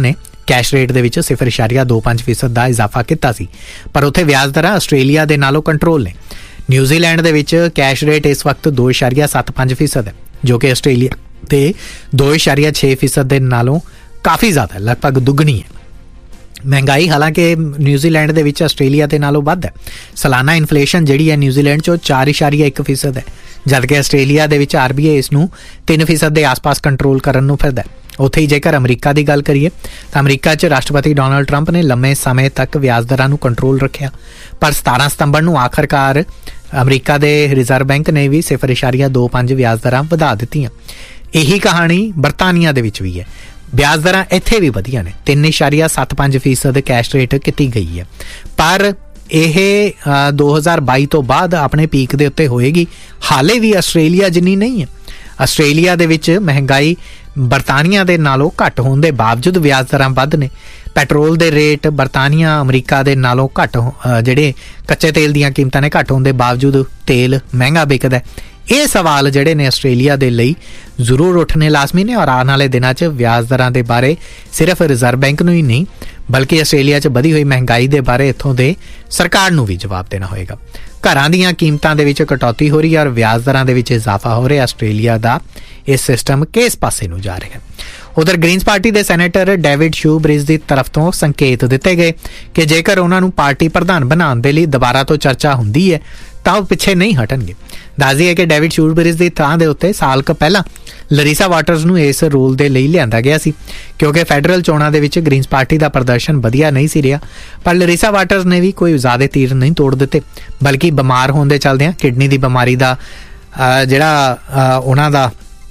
ਕੈਸ਼ ਰੇਟ ਦੇ ਵਿੱਚ 0.25% ਦਾ ਇਜ਼ਾਫਾ ਕੀਤਾ ਸੀ, ਪਰ ਉੱਥੇ ਵਿਆਜ ਦਰਾਂ ਆਸਟ੍ਰੇਲੀਆ ਦੇ ਨਾਲੋਂ ਕੰਟਰੋਲ ਨੇ। ਨਿਊਜ਼ੀਲੈਂਡ ਦੇ ਵਿੱਚ ਕੈਸ਼ ਰੇਟ ਇਸ ਵਕਤ 2.75% ਹੈ, ਜੋ ਕਿ ਆਸਟ੍ਰੇਲੀਆ ਦੇ 2.6% ਦੇ ਨਾਲੋਂ ਕਾਫੀ ਜ਼ਿਆਦਾ, ਲਗਭਗ ਦੁੱਗਣੀ ਹੈ। ਮਹਿੰਗਾਈ ਹਾਲਾਂਕਿ ਨਿਊਜ਼ੀਲੈਂਡ ਦੇ ਵਿੱਚ ਆਸਟ੍ਰੇਲੀਆ ਦੇ ਨਾਲੋਂ ਵੱਧ ਹੈ। ਸਾਲਾਨਾ ਇਨਫਲੇਸ਼ਨ ਜਿਹੜੀ ਹੈ ਨਿਊਜ਼ੀਲੈਂਡ 'ਚੋਂ 4.1% ਹੈ, ਜਦਕਿ ਆਸਟ੍ਰੇਲੀਆ ਦੇ ਵਿੱਚ RBI ਇਸ ਨੂੰ 3% ਦੇ ਆਸ-ਪਾਸ ਕੰਟਰੋਲ ਕਰਨ ਨੂੰ ਫਿਰਦਾ। ਉੱਥੇ ਹੀ ਜੇਕਰ ਅਮਰੀਕਾ ਦੀ ਗੱਲ ਕਰੀਏ ਤਾਂ ਅਮਰੀਕਾ 'ਚ ਰਾਸ਼ਟਰਪਤੀ ਡੋਨਾਲਡ ਟਰੰਪ ਨੇ ਲੰਮੇ ਸਮੇਂ ਤੱਕ ਵਿਆਜ ਦਰਾਂ ਨੂੰ ਕੰਟਰੋਲ ਰੱਖਿਆ, ਪਰ 17 ਸਤੰਬਰ ਨੂੰ ਆਖਰਕਾਰ ਅਮਰੀਕਾ ਦੇ ਰਿਜ਼ਰਵ ਬੈਂਕ ਨੇ ਵੀ 0.25 ਵਿਆਜ ਦਰਾਂ ਵਧਾ ਦਿੱਤੀਆਂ। ਇਹੀ ਕਹਾਣੀ ਬਰਤਾਨੀਆ ਦੇ ਵਿੱਚ ਵੀ ਹੈ। ਵਿਆਜ ਦਰਾਂ ਇੱਥੇ ਵੀ ਵਧੀਆਂ ਨੇ, 3.75% ਕੈਸ਼ ਰੇਟ ਕੀਤੀ ਗਈ ਹੈ, ਪਰ ਇਹ 2022 ਤੋਂ ਬਾਅਦ ਆਪਣੇ ਪੀਕ ਦੇ ਉੱਤੇ ਹੋਏਗੀ। ਹਾਲੇ ਵੀ ਆਸਟ੍ਰੇਲੀਆ ਜਿੰਨੀ ਨਹੀਂ ਹੈ। ਆਸਟ੍ਰੇਲੀਆ ਦੇ ਵਿੱਚ ਮਹਿੰਗਾਈ ਬਰਤਾਨੀਆ ਦੇ ਨਾਲੋਂ ਘੱਟ ਹੋਣ ਦੇ ਬਾਵਜੂਦ ਵਿਆਜ ਦਰਾਂ ਵੱਧ ਨੇ। ਪੈਟਰੋਲ ਦੇ ਰੇਟ ਬਰਤਾਨੀਆ ਅਮਰੀਕਾ ਦੇ ਨਾਲੋਂ ਘੱਟ, ਜਿਹੜੇ ਕੱਚੇ ਤੇਲ ਦੀਆਂ ਕੀਮਤਾਂ ਨੇ ਘੱਟ ਹੋਣ ਦੇ ਬਾਵਜੂਦ ਤੇਲ ਮਹਿੰਗਾ ਵਿਕਦਾ। ਇਹ ਸਵਾਲ ਜਿਹੜੇ ਨੇ ਆਸਟ੍ਰੇਲੀਆ ਦੇ ਲਈ ਜ਼ਰੂਰ ਉੱਠਣੇ ਲਾਜ਼ਮੀ ਨੇ, ਔਰ ਆਉਣ ਵਾਲੇ ਦਿਨਾਂ 'ਚ ਵਿਆਜ ਦਰਾਂ ਦੇ ਬਾਰੇ ਸਿਰਫ ਰਿਜ਼ਰਵ ਬੈਂਕ ਨੂੰ ਹੀ ਨਹੀਂ ਬਲਕਿ ਆਸਟ੍ਰੇਲੀਆ 'ਚ ਵਧੀ ਹੋਈ ਮਹਿੰਗਾਈ ਦੇ ਬਾਰੇ ਇੱਥੋਂ ਦੇ ਸਰਕਾਰ ਨੂੰ ਵੀ ਜਵਾਬ ਦੇਣਾ ਹੋਏਗਾ। ਘਰਾਂ ਦੀਆਂ ਕੀਮਤਾਂ ਦੇ ਵਿੱਚ ਕਟੌਤੀ ਹੋ ਰਹੀ ਹੈ ਔਰ ਵਿਆਜ ਦਰਾਂ ਦੇ ਵਿੱਚ ਇਜ਼ਾਫਾ ਹੋ ਰਿਹਾ। ਆਸਟ੍ਰੇਲੀਆ ਦਾ ਇਹ ਸਿਸਟਮ ਕਿਸ ਪਾਸੇ ਨੂੰ ਜਾ ਰਿਹਾ ਹੈ? ਉਧਰ ਗ੍ਰੀਨਸ ਪਾਰਟੀ ਦੇ ਸੈਨੇਟਰ ਡੇਵਿਡ ਸ਼ੂਬਰਿਜ ਦੀ ਤਰਫ ਤੋਂ ਸੰਕੇਤ ਦਿੱਤੇ ਗਏ ਕਿ ਜੇਕਰ ਉਹਨਾਂ ਨੂੰ ਪਾਰਟੀ ਪ੍ਰਧਾਨ ਬਣਾਉਣ ਦੇ ਲਈ ਦੁਬਾਰਾ ਤੋਂ ਚਰਚਾ ਹੁੰਦੀ ਹੈ ਤਾਂ ਉਹ ਪਿੱਛੇ ਨਹੀਂ ਹਟਣਗੇ। ਦੱਸਦੀ ਹੈ ਕਿ ਡੇਵਿਡ ਸ਼ੂਬਰਿਜ ਦੀ ਥਾਂ ਦੇ ਉੱਤੇ ਸਾਲ ਕੁ ਪਹਿਲਾਂ ਲਰੀਸਾ ਵਾਟਰਸ ਨੂੰ ਇਸ ਰੋਲ ਦੇ ਲਈ ਲਿਆਂਦਾ ਗਿਆ ਸੀ, ਕਿਉਂਕਿ ਫੈਡਰਲ ਚੋਣਾਂ ਦੇ ਵਿੱਚ ਗ੍ਰੀਨਸ ਪਾਰਟੀ ਦਾ ਪ੍ਰਦਰਸ਼ਨ ਵਧੀਆ ਨਹੀਂ ਸੀ ਰਿਹਾ। ਪਰ ਲਰੀਸਾ ਵਾਟਰਸ ਨੇ ਵੀ ਕੋਈ ਜ਼ਿਆਦਾ ਤੀਰ ਨਹੀਂ ਤੋੜ ਦਿੱਤੇ, ਬਲਕਿ ਬਿਮਾਰ ਹੋਣ ਦੇ ਚੱਲਦਿਆਂ ਕਿਡਨੀ ਦੀ ਬਿਮਾਰੀ ਦਾ ਜਿਹੜਾ ਉਹਨਾਂ ਦਾ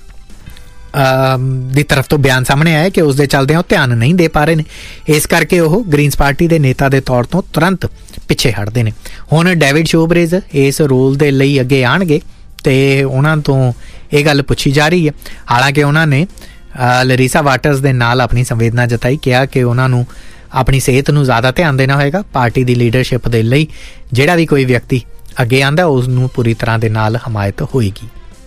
ਦੀ ਤਰਫ ਤੋਂ ਬਿਆਨ ਸਾਹਮਣੇ ਆਇਆ ਕਿ ਉਸ ਦੇ ਚੱਲਦਿਆਂ ਉਹ ਧਿਆਨ ਨਹੀਂ ਦੇ ਪਾ ਰਹੇ ਨੇ। ਇਸ ਕਰਕੇ ਉਹ ਗ੍ਰੀਨਸ ਪਾਰਟੀ ਦੇ ਨੇਤਾ ਦੇ ਤੌਰ ਤੋਂ ਤੁਰੰਤ ਪਿੱਛੇ ਹਟਦੇ ਨੇ। ਹੁਣ ਡੇਵਿਡ ਸ਼ੂਬਰਿਜ ਇਸ ਰੋਲ ਦੇ ਲਈ ਅੱਗੇ ਆਉਣਗੇ ਤੇ ਉਹਨਾਂ ਤੋਂ ਇਹ ਗੱਲ ਪੁੱਛੀ ਜਾ ਰਹੀ ਹੈ। ਹਾਲਾਂਕਿ ਉਹਨਾਂ ਨੇ ਲਰੀਸਾ ਵਾਟਰਸ ਦੇ ਨਾਲ ਆਪਣੀ ਸੰਵੇਦਨਾ ਜਤਾਈ, ਕਿਹਾ ਕਿ ਉਹਨਾਂ ਨੂੰ ਆਪਣੀ ਸਿਹਤ ਨੂੰ ਜ਼ਿਆਦਾ ਧਿਆਨ ਦੇਣਾ ਹੋਏਗਾ। ਪਾਰਟੀ ਦੀ ਲੀਡਰਸ਼ਿਪ ਦੇ ਲਈ ਜਿਹੜਾ ਵੀ ਕੋਈ ਵਿਅਕਤੀ ਅੱਗੇ ਆਉਂਦਾ ਉਸ ਨੂੰ ਪੂਰੀ ਤਰ੍ਹਾਂ ਦੇ ਨਾਲ ਹਮਾਇਤ ਹੋਏਗੀ।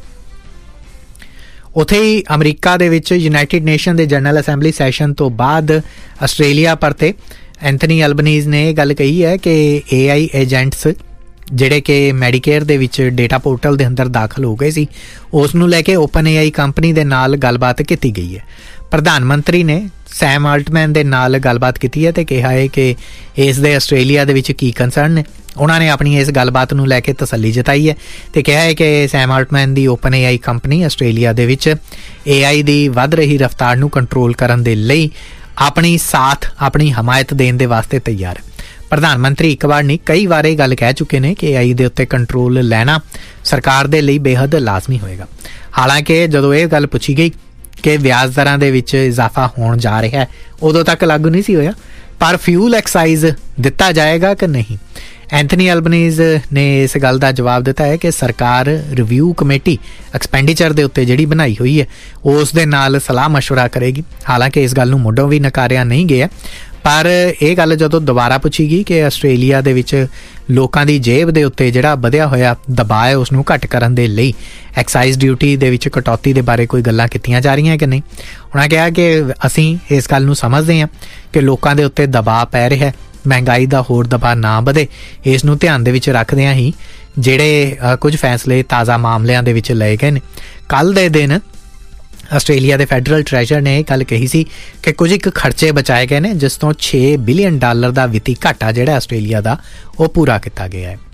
ਉੱਥੇ ਹੀ ਅਮਰੀਕਾ ਦੇ ਵਿੱਚ ਯੂਨਾਈਟਿਡ ਨੇਸ਼ਨ ਦੇ ਜਨਰਲ ਅਸੈਂਬਲੀ ਸੈਸ਼ਨ ਤੋਂ ਬਾਅਦ ਆਸਟ੍ਰੇਲੀਆ ਪਰਤੇ ਐਂਥਨੀ ਅਲਬਨੀਜ਼ ਨੇ ਇਹ ਗੱਲ ਕਹੀ ਹੈ ਕਿ AI ਏਜੰਟਸ ਜਿਹੜੇ ਕਿ ਮੈਡੀਕੇਅਰ ਦੇ ਵਿੱਚ ਡੇਟਾ ਪੋਰਟਲ ਦੇ ਅੰਦਰ ਦਾਖਲ ਹੋ ਗਏ ਸੀ, ਉਸ ਨੂੰ ਲੈ ਕੇ ਓਪਨ AI ਕੰਪਨੀ ਦੇ ਨਾਲ ਗੱਲਬਾਤ ਕੀਤੀ ਗਈ ਹੈ। ਪ੍ਰਧਾਨ ਮੰਤਰੀ ਨੇ ਸੈਮ ਆਲਟਮੈਨ ਦੇ ਨਾਲ ਗੱਲਬਾਤ ਕੀਤੀ ਹੈ ਤੇ ਕਿਹਾ ਹੈ ਕਿ ਇਸ ਦੇ ਆਸਟ੍ਰੇਲੀਆ ਦੇ ਵਿੱਚ ਕੀ ਕੰਸਰਨ ਨੇ। ਉਹਨਾਂ ਨੇ ਆਪਣੀ ਇਸ ਗੱਲਬਾਤ ਨੂੰ ਲੈ ਕੇ ਤਸੱਲੀ ਜਤਾਈ ਹੈ ਤੇ ਕਿਹਾ ਹੈ ਕਿ ਸੈਮ ਆਲਟਮੈਨ ਦੀ ਓਪਨ AI ਕੰਪਨੀ ਆਸਟ੍ਰੇਲੀਆ ਦੇ ਵਿੱਚ AI ਦੀ ਵੱਧ ਰਹੀ ਰਫ਼ਤਾਰ ਨੂੰ ਕੰਟਰੋਲ ਕਰਨ ਦੇ ਲਈ ਆਪਣੀ ਹਮਾਇਤ ਦੇਣ ਦੇ ਵਾਸਤੇ ਤਿਆਰ ਹੈ। ਪ੍ਰਧਾਨ ਮੰਤਰੀ ਇੱਕ ਵਾਰ ਨਹੀਂ ਕਈ ਵਾਰ ਇਹ ਗੱਲ ਕਹਿ ਚੁੱਕੇ ਨੇ ਕਿ AI ਦੇ ਉੱਤੇ ਕੰਟਰੋਲ ਲੈਣਾ ਸਰਕਾਰ ਦੇ ਲਈ ਬੇਹੱਦ ਲਾਜ਼ਮੀ ਹੋਏਗਾ। ਹਾਲਾਂਕਿ ਜਦੋਂ ਇਹ ਗੱਲ ਪੁੱਛੀ ਗਈ ਕਿ ਵਿਆਜ ਦਰਾਂ ਦੇ ਵਿੱਚ ਇਜ਼ਾਫਾ ਹੋਣ ਜਾ ਰਿਹਾ ਹੈ, ਉਦੋਂ ਤੱਕ ਲਾਗੂ ਨਹੀਂ ਸੀ ਹੋਇਆ, ਪਰ ਫਿਊਲ ਐਕਸਾਈਜ਼ ਦਿੱਤਾ ਜਾਏਗਾ ਕਿ ਨਹੀਂ। ਐਂਥਨੀ ਅਲਬਨੀਜ਼ ਨੇ ਇਸ ਗੱਲ ਦਾ ਜਵਾਬ ਦਿੱਤਾ ਹੈ ਕਿ ਸਰਕਾਰ ਰਿਵਿਊ ਕਮੇਟੀ ਐਕਸਪੈਂਡੀਚਰ ਦੇ ਉੱਤੇ ਜਿਹੜੀ ਬਣਾਈ ਹੋਈ ਹੈ ਉਸ ਦੇ ਨਾਲ ਸਲਾਹ ਮਸ਼ਵਰਾ ਕਰੇਗੀ। ਹਾਲਾਂਕਿ ਇਸ ਗੱਲ ਨੂੰ ਮੁੱਢੋਂ ਵੀ ਨਕਾਰਿਆ ਨਹੀਂ ਗਿਆ, ਪਰ ਇਹ ਗੱਲ ਜਦੋਂ ਦੁਬਾਰਾ ਪੁੱਛੀ ਗਈ ਕਿ ਆਸਟ੍ਰੇਲੀਆ ਦੇ ਵਿੱਚ ਲੋਕਾਂ ਦੀ ਜੇਬ ਦੇ ਉੱਤੇ ਜਿਹੜਾ ਵਧਿਆ ਹੋਇਆ ਦਬਾਅ ਹੈ ਉਸ ਨੂੰ ਘੱਟ ਕਰਨ ਦੇ ਲਈ ਐਕਸਾਈਜ਼ ਡਿਊਟੀ ਦੇ ਵਿੱਚ ਕਟੌਤੀ ਦੇ ਬਾਰੇ ਕੋਈ ਗੱਲਾਂ ਕੀਤੀਆਂ ਜਾ ਰਹੀਆਂ ਕਿ ਨਹੀਂ। ਉਹਨਾਂ ਕਿਹਾ ਕਿ ਅਸੀਂ ਇਸ ਗੱਲ ਨੂੰ ਸਮਝਦੇ ਹਾਂ ਕਿ ਲੋਕਾਂ ਦੇ ਉੱਤੇ ਦਬਾਅ ਪੈ ਰਿਹਾ ਹੈ, ਮਹਿੰਗਾਈ ਦਾ ਹੋਰ ਦਬਾਅ ਨਾ ਵਧੇ, ਇਸ ਨੂੰ ਧਿਆਨ ਦੇ ਵਿੱਚ ਰੱਖਦਿਆਂ ਹੀ ਜਿਹੜੇ ਕੁਝ ਫੈਸਲੇ ਤਾਜ਼ਾ ਮਾਮਲਿਆਂ ਦੇ ਵਿੱਚ ਲਏ ਗਏ ਨੇ। ਕੱਲ੍ਹ ਦੇ ਦਿਨ ਆਸਟ੍ਰੇਲੀਆ ਦੇ ਫੈਡਰਲ ਟ੍ਰੈਜਰ ਨੇ ਇਹ ਗੱਲ ਕਹੀ ਸੀ ਕਿ ਕੁਝ ਇੱਕ ਖਰਚੇ ਬਚਾਏ ਗਏ ਨੇ, ਜਿਸ ਤੋਂ $6 ਬਿਲੀਅਨ ਦਾ ਵਿੱਤੀ ਘਾਟਾ ਜਿਹੜਾ ਆਸਟ੍ਰੇਲੀਆ ਦਾ ਉਹ ਪੂਰਾ ਕੀਤਾ ਗਿਆ ਹੈ।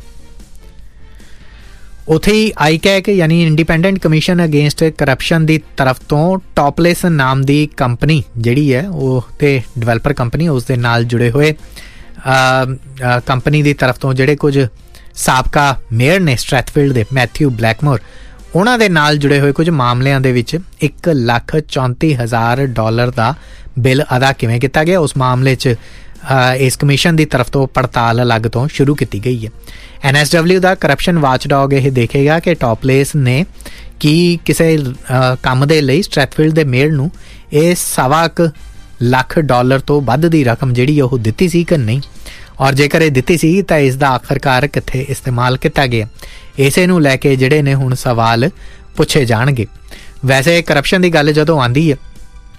ਉੱਥੇ ਹੀ ਆਈਕੈਕ ਯਾਨੀ ਇੰਡੀਪੈਂਡੈਂਟ ਕਮਿਸ਼ਨ ਅਗੇਂਸਟ ਕਰਪਸ਼ਨ ਦੀ ਤਰਫ ਤੋਂ ਟੌਪਲੇਸ ਨਾਮ ਦੀ ਕੰਪਨੀ ਜਿਹੜੀ ਹੈ ਉਹ ਤੇ ਡਿਵੈਲਪਰ ਕੰਪਨੀ ਉਸ ਦੇ ਨਾਲ ਜੁੜੇ ਹੋਏ ਕੰਪਨੀ ਦੀ ਤਰਫ ਤੋਂ ਜਿਹੜੇ ਕੁਝ ਸਾਬਕਾ ਮੇਅਰ ਨੇ ਸਟ੍ਰੈਥਫੀਲਡ ਦੇ ਮੈਥਿਊ ਬਲੈਕਮੋਰ, ਉਹਨਾਂ ਦੇ ਨਾਲ ਜੁੜੇ ਹੋਏ ਕੁਝ ਮਾਮਲਿਆਂ ਦੇ ਵਿੱਚ $1,34,000 ਦਾ ਬਿੱਲ ਅਦਾ ਕਿਵੇਂ ਕੀਤਾ ਗਿਆ, ਉਸ ਮਾਮਲੇ 'ਚ ਇਸ ਕਮਿਸ਼ਨ ਦੀ ਤਰਫ ਤੋਂ ਪੜਤਾਲ ਅਲੱਗ ਤੋਂ ਸ਼ੁਰੂ ਕੀਤੀ ਗਈ ਹੈ। NSW ਦਾ ਕਰਪਸ਼ਨ ਵਾਚਡੌਗ ਇਹ ਦੇਖੇਗਾ ਕਿ ਟੌਪਲੇਸ ਨੇ ਕੀ ਕਿਸੇ ਕੰਮ ਦੇ ਲਈ ਸਟ੍ਰੈਥਫੀਲਡ ਦੇ ਮੇਅਰ ਨੂੰ ਇਹ $1.25 ਲੱਖ ਤੋਂ ਵੱਧ ਦੀ ਰਕਮ ਜਿਹੜੀ ਉਹ ਦਿੱਤੀ ਸੀ ਕਿ ਨਹੀਂ, ਔਰ ਜੇਕਰ ਇਹ ਦਿੱਤੀ ਸੀ ਤਾਂ ਇਸ ਦਾ ਆਖਰਕਾਰ ਕਿੱਥੇ ਇਸਤੇਮਾਲ ਕੀਤਾ ਗਿਆ, ਇਸੇ ਨੂੰ ਲੈ ਕੇ ਜਿਹੜੇ ਨੇ ਹੁਣ ਸਵਾਲ ਪੁੱਛੇ ਜਾਣਗੇ। ਵੈਸੇ ਕਰਪਸ਼ਨ ਦੀ ਗੱਲ ਜਦੋਂ ਆਉਂਦੀ ਹੈ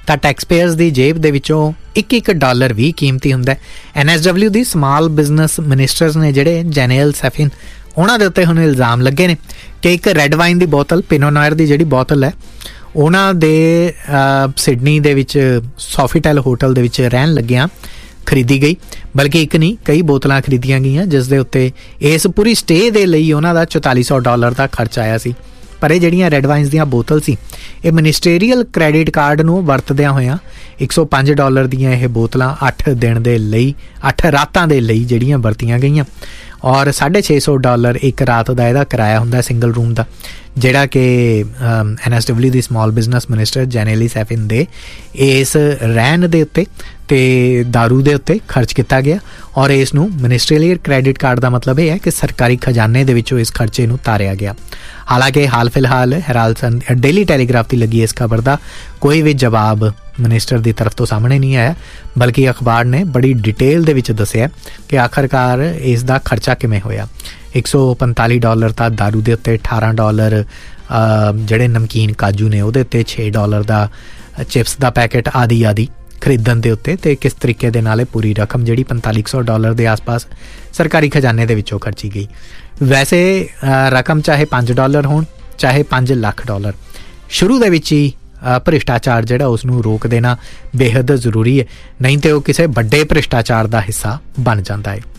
ਤਾਂ ਟੈਕਸ ਪੇਅਰਸ ਦੀ ਜੇਬ ਦੇ ਵਿੱਚੋਂ $1 ਵੀ ਕੀਮਤੀ ਹੁੰਦਾ। NSW ਦੀ ਸਮਾਲ ਬਿਜ਼ਨਸ ਮਿਨਿਸਟਰਸ ਨੇ ਜਿਹੜੇ ਜੈਨੀਅਲ ਸੈਫਿਨ, ਉਹਨਾਂ ਦੇ ਉੱਤੇ ਹੁਣ ਇਲਜ਼ਾਮ ਲੱਗੇ ਨੇ ਕਿ ਇੱਕ ਰੈੱਡ ਵਾਈਨ ਦੀ ਬੋਤਲ, ਪਿਨੋ ਨੋਇਰ ਦੀ ਜਿਹੜੀ ਬੋਤਲ ਹੈ, ਉਹਨਾਂ ਦੇ ਸਿਡਨੀ ਦੇ ਵਿੱਚ ਸੋਫੀਟੈਲ ਹੋਟਲ ਦੇ ਵਿੱਚ ਰਹਿਣ ਲੱਗਿਆਂ ਖਰੀਦੀ ਗਈ। ਬਲਕਿ ਇੱਕ ਨਹੀਂ, ਕਈ ਬੋਤਲਾਂ ਖਰੀਦੀਆਂ ਗਈਆਂ, ਜਿਸ ਦੇ ਉੱਤੇ ਇਸ ਪੂਰੀ ਸਟੇ ਦੇ ਲਈ ਉਹਨਾਂ ਦਾ $4400 ਦਾ ਖਰਚ ਆਇਆ ਸੀ। ਪਰ ਇਹ ਜਿਹੜੀਆਂ ਰੈੱਡ ਵਾਈਨਸ ਦੀਆਂ ਬੋਤਲ ਸੀ, ਇਹ ਮਿਨਿਸਟਰੀਅਲ ਕ੍ਰੈਡਿਟ ਕਾਰਡ ਨੂੰ ਵਰਤਦਿਆਂ ਹੋਇਆਂ $105 ਦੀਆਂ ਇਹ ਬੋਤਲਾਂ 8 ਦਿਨ ਦੇ ਲਈ, 8 ਰਾਤਾਂ ਦੇ ਲਈ ਜਿਹੜੀਆਂ ਵਰਤੀਆਂ ਗਈਆਂ। ਔਰ $650 ਇੱਕ ਰਾਤ ਦਾ ਇਹਦਾ ਕਿਰਾਇਆ ਹੁੰਦਾ ਸਿੰਗਲ ਰੂਮ ਦਾ, ਜਿਹੜਾ ਕਿ NSW ਦੀ ਸਮਾਲ ਬਿਜ਼ਨਸ ਮਿਨਿਸਟਰ ਜੈਨੇਲੀ ਸੈਫਿਨ ਦੇ ਇਸ ਰਹਿਣ ਦੇ ਉੱਤੇ ਤੇ ਦਾਰੂ ਦੇ ਉੱਤੇ ਖਰਚ ਕੀਤਾ ਗਿਆ। ਔਰ ਇਸ ਨੂੰ ਮਿਨਿਸਟਰੀਅਲ ਕ੍ਰੈਡਿਟ ਕਾਰਡ ਦਾ ਮਤਲਬ ਇਹ ਹੈ ਕਿ ਸਰਕਾਰੀ ਖਜ਼ਾਨੇ ਦੇ ਵਿੱਚੋਂ ਇਸ ਖਰਚੇ ਨੂੰ ਤਾਰਿਆ ਗਿਆ। ਹਾਲਾਂਕਿ ਹਾਲ ਫਿਲਹਾਲ ਹੈਰਾਲਡ ਡੇਲੀ ਟੈਲੀਗ੍ਰਾਫ ਦੀ ਲੱਗੀ ਇਸ ਖਬਰ ਦਾ ਕੋਈ ਵੀ ਜਵਾਬ ਮਿਨਿਸਟਰ ਦੀ ਤਰਫ ਤੋਂ ਸਾਹਮਣੇ ਨਹੀਂ ਆਇਆ, ਬਲਕਿ ਅਖਬਾਰ ਨੇ ਬੜੀ ਡਿਟੇਲ ਦੇ ਵਿੱਚ ਦੱਸਿਆ ਕਿ ਆਖਰਕਾਰ ਇਸ ਦਾ ਖਰਚਾ ਕਿਵੇਂ ਹੋਇਆ। $145 ਤਾਂ ਦਾਰੂ ਦੇ ਉੱਤੇ, $18 ਜਿਹੜੇ ਨਮਕੀਨ ਕਾਜੂ ਨੇ ਉਹਦੇ ਉੱਤੇ, $6 ਦਾ ਚਿਪਸ ਦਾ ਪੈਕੇਟ ਆਦਿ ਖਰੀਦਣ ਦੇ ਉੱਤੇ, ਤੇ ਕਿਸ ਤਰੀਕੇ ਦੇ ਨਾਲ ਇਹ ਪੂਰੀ ਰਕਮ ਜਿਹੜੀ $4500 ਦੇ ਆਸ-ਪਾਸ ਸਰਕਾਰੀ ਖਜ਼ਾਨੇ ਦੇ ਵਿੱਚੋਂ ਖਰਚੀ ਗਈ। ਵੈਸੇ ਰਕਮ ਚਾਹੇ $5 ਹੋਣ ਚਾਹੇ $5 ਲੱਖ, ਸ਼ੁਰੂ ਦੇ ਵਿੱਚ ਹੀ ਭ੍ਰਿਸ਼ਟਾਚਾਰ ਜਿਹੜਾ ਉਸ ਨੂੰ ਰੋਕ ਦੇਣਾ ਬੇਹੱਦ ਜ਼ਰੂਰੀ ਹੈ, ਨਹੀਂ ਤੇ ਉਹ ਕਿਸੇ ਵੱਡੇ ਭ੍ਰਿਸ਼ਟਾਚਾਰ ਦਾ ਹਿੱਸਾ ਬਣ ਜਾਂਦਾ ਹੈ।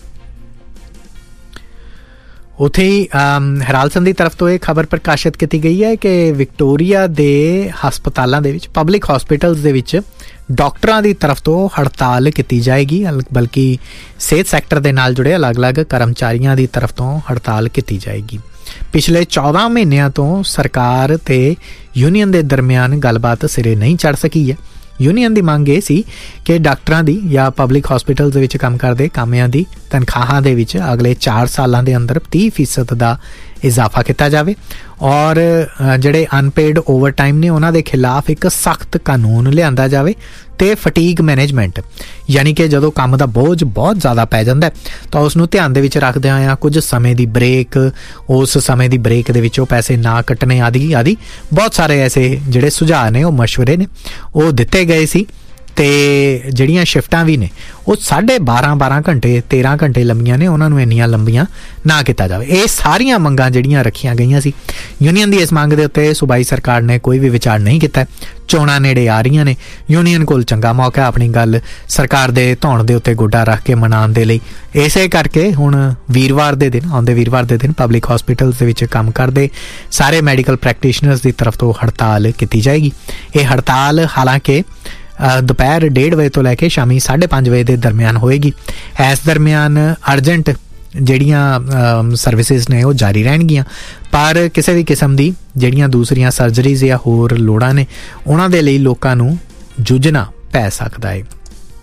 ਉੱਥੇ ਹੀ ਹੈਰਾਲਸਨ ਦੀ ਤਰਫ ਤੋਂ ਇਹ ਖਬਰ ਪ੍ਰਕਾਸ਼ਿਤ ਕੀਤੀ ਗਈ ਹੈ ਕਿ ਵਿਕਟੋਰੀਆ ਦੇ ਹਸਪਤਾਲਾਂ ਦੇ ਵਿੱਚ, ਪਬਲਿਕ ਹਸਪੀਟਲਸ ਦੇ ਵਿੱਚ ਡਾਕਟਰਾਂ ਦੀ ਤਰਫ ਤੋਂ ਹੜਤਾਲ ਕੀਤੀ ਜਾਏਗੀ, ਬਲਕਿ ਸਿਹਤ ਸੈਕਟਰ ਦੇ ਨਾਲ ਜੁੜੇ ਅਲੱਗ-ਅਲੱਗ ਕਰਮਚਾਰੀਆਂ ਦੀ ਤਰਫ ਤੋਂ ਹੜਤਾਲ ਕੀਤੀ ਜਾਏਗੀ। ਪਿਛਲੇ 14 ਮਹੀਨਿਆਂ ਤੋਂ ਸਰਕਾਰ ਤੇ ਯੂਨੀਅਨ ਦੇ ਦਰਮਿਆਨ ਗੱਲਬਾਤ ਸਿਰੇ ਨਹੀਂ ਚੜ੍ਹ ਸਕੀ ਹੈ। ਯੂਨੀਅਨ ਦੀ ਮੰਗ ਇਹ ਸੀ ਕਿ ਡਾਕਟਰਾਂ ਦੀ ਜਾਂ ਪਬਲਿਕ ਹਸਪੀਟਲ ਦੇ ਵਿੱਚ ਕੰਮ ਕਰਦੇ ਕਾਮਿਆਂ ਦੀ ਤਨਖਾਹਾਂ ਦੇ ਵਿੱਚ ਅਗਲੇ 4 ਸਾਲਾਂ ਦੇ ਅੰਦਰ 30% ਦਾ ਇਜ਼ਾਫਾ ਕੀਤਾ ਜਾਵੇ, ਔਰ ਜਿਹੜੇ ਅਨਪੇਡ ਓਵਰਟਾਈਮ ਨੇ ਉਹਨਾਂ ਦੇ ਖਿਲਾਫ ਇੱਕ ਸਖਤ ਕਾਨੂੰਨ ਲਿਆਂਦਾ ਜਾਵੇ, ਤੇ ਫਟੀਗ ਮੈਨੇਜਮੈਂਟ, ਯਾਨੀ ਕਿ ਜਦੋਂ ਕੰਮ ਦਾ ਬੋਝ ਬਹੁਤ ਜ਼ਿਆਦਾ ਪੈ ਜਾਂਦਾ ਤਾਂ ਉਸ ਨੂੰ ਧਿਆਨ ਦੇ ਵਿੱਚ ਰੱਖਦਿਆਂ ਹੋਇਆਂ ਕੁਝ ਸਮੇਂ ਦੀ ਬ੍ਰੇਕ, ਉਸ ਸਮੇਂ ਦੀ ਬ੍ਰੇਕ ਦੇ ਵਿੱਚੋਂ ਪੈਸੇ ਨਾ ਕੱਟਣੇ ਆਦਿ ਬਹੁਤ ਸਾਰੇ ਐਸੇ ਜਿਹੜੇ ਸੁਝਾਅ ਨੇ, ਉਹ ਮਸ਼ਵਰੇ ਨੇ, ਉਹ ਦਿੱਤੇ ਗਏ ਸੀ। ਤੇ ਜਿਹੜੀਆਂ ਸ਼ਿਫਟਾਂ ਵੀ ਨੇ ਉਹ 12.5 ਘੰਟੇ 13 ਘੰਟੇ ਲੰਬੀਆਂ ਨੇ, ਉਹਨਾਂ ਨੂੰ ਇੰਨੀਆਂ ਲੰਬੀਆਂ ਨਾ ਕੀਤਾ ਜਾਵੇ। ਇਹ ਸਾਰੀਆਂ ਮੰਗਾਂ ਜਿਹੜੀਆਂ ਰੱਖੀਆਂ ਗਈਆਂ ਸੀ, ਯੂਨੀਅਨ ਦੀ ਇਸ ਮੰਗ ਦੇ ਉੱਤੇ ਸੂਬਾਈ ਸਰਕਾਰ ਨੇ ਕੋਈ ਵੀ ਵਿਚਾਰ ਨਹੀਂ ਕੀਤਾ। ਚੋਣਾਂ ਨੇੜੇ ਆ ਰਹੀਆਂ ਨੇ, ਯੂਨੀਅਨ ਕੋਲ ਚੰਗਾ ਮੌਕਾ ਆਪਣੀ ਗੱਲ ਸਰਕਾਰ ਦੇ ਧੌਣ ਦੇ ਉੱਤੇ ਗੋਡਾ ਰੱਖ ਕੇ ਮਨਾਉਣ ਦੇ ਲਈ। ਇਸੇ ਕਰਕੇ ਹੁਣ ਵੀਰਵਾਰ ਦੇ ਦਿਨ, ਆਉਂਦੇ ਵੀਰਵਾਰ ਦੇ ਦਿਨ ਪਬਲਿਕ ਹਸਪੀਟਲ ਦੇ ਵਿੱਚ ਕੰਮ ਕਰਦੇ ਸਾਰੇ ਮੈਡੀਕਲ ਪ੍ਰੈਕਟੀਸ਼ਨਰਸ ਦੀ ਤਰਫ ਤੋਂ ਹੜਤਾਲ ਕੀਤੀ ਜਾਏਗੀ। ਇਹ ਹੜਤਾਲ ਹਾਲਾਂਕਿ ਦੁਪਹਿਰ 1:30 ਵਜੇ ਤੋਂ ਲੈ ਕੇ ਸ਼ਾਮੀ 5:30 ਵਜੇ ਦੇ ਦਰਮਿਆਨ ਹੋਏਗੀ। ਇਸ ਦਰਮਿਆਨ ਅਰਜੈਂਟ ਜਿਹੜੀਆਂ ਸਰਵਿਸਿਜ਼ ਨੇ ਉਹ ਜਾਰੀ ਰਹਿਣਗੀਆਂ, ਪਰ ਕਿਸੇ ਵੀ ਕਿਸਮ ਦੀ ਜਿਹੜੀਆਂ ਦੂਸਰੀਆਂ ਸਰਜਰੀਜ਼ ਜਾਂ ਹੋਰ ਲੋੜਾਂ ਨੇ ਉਹਨਾਂ ਦੇ ਲਈ ਲੋਕਾਂ ਨੂੰ ਜੂਝਣਾ ਪੈ ਸਕਦਾ ਹੈ।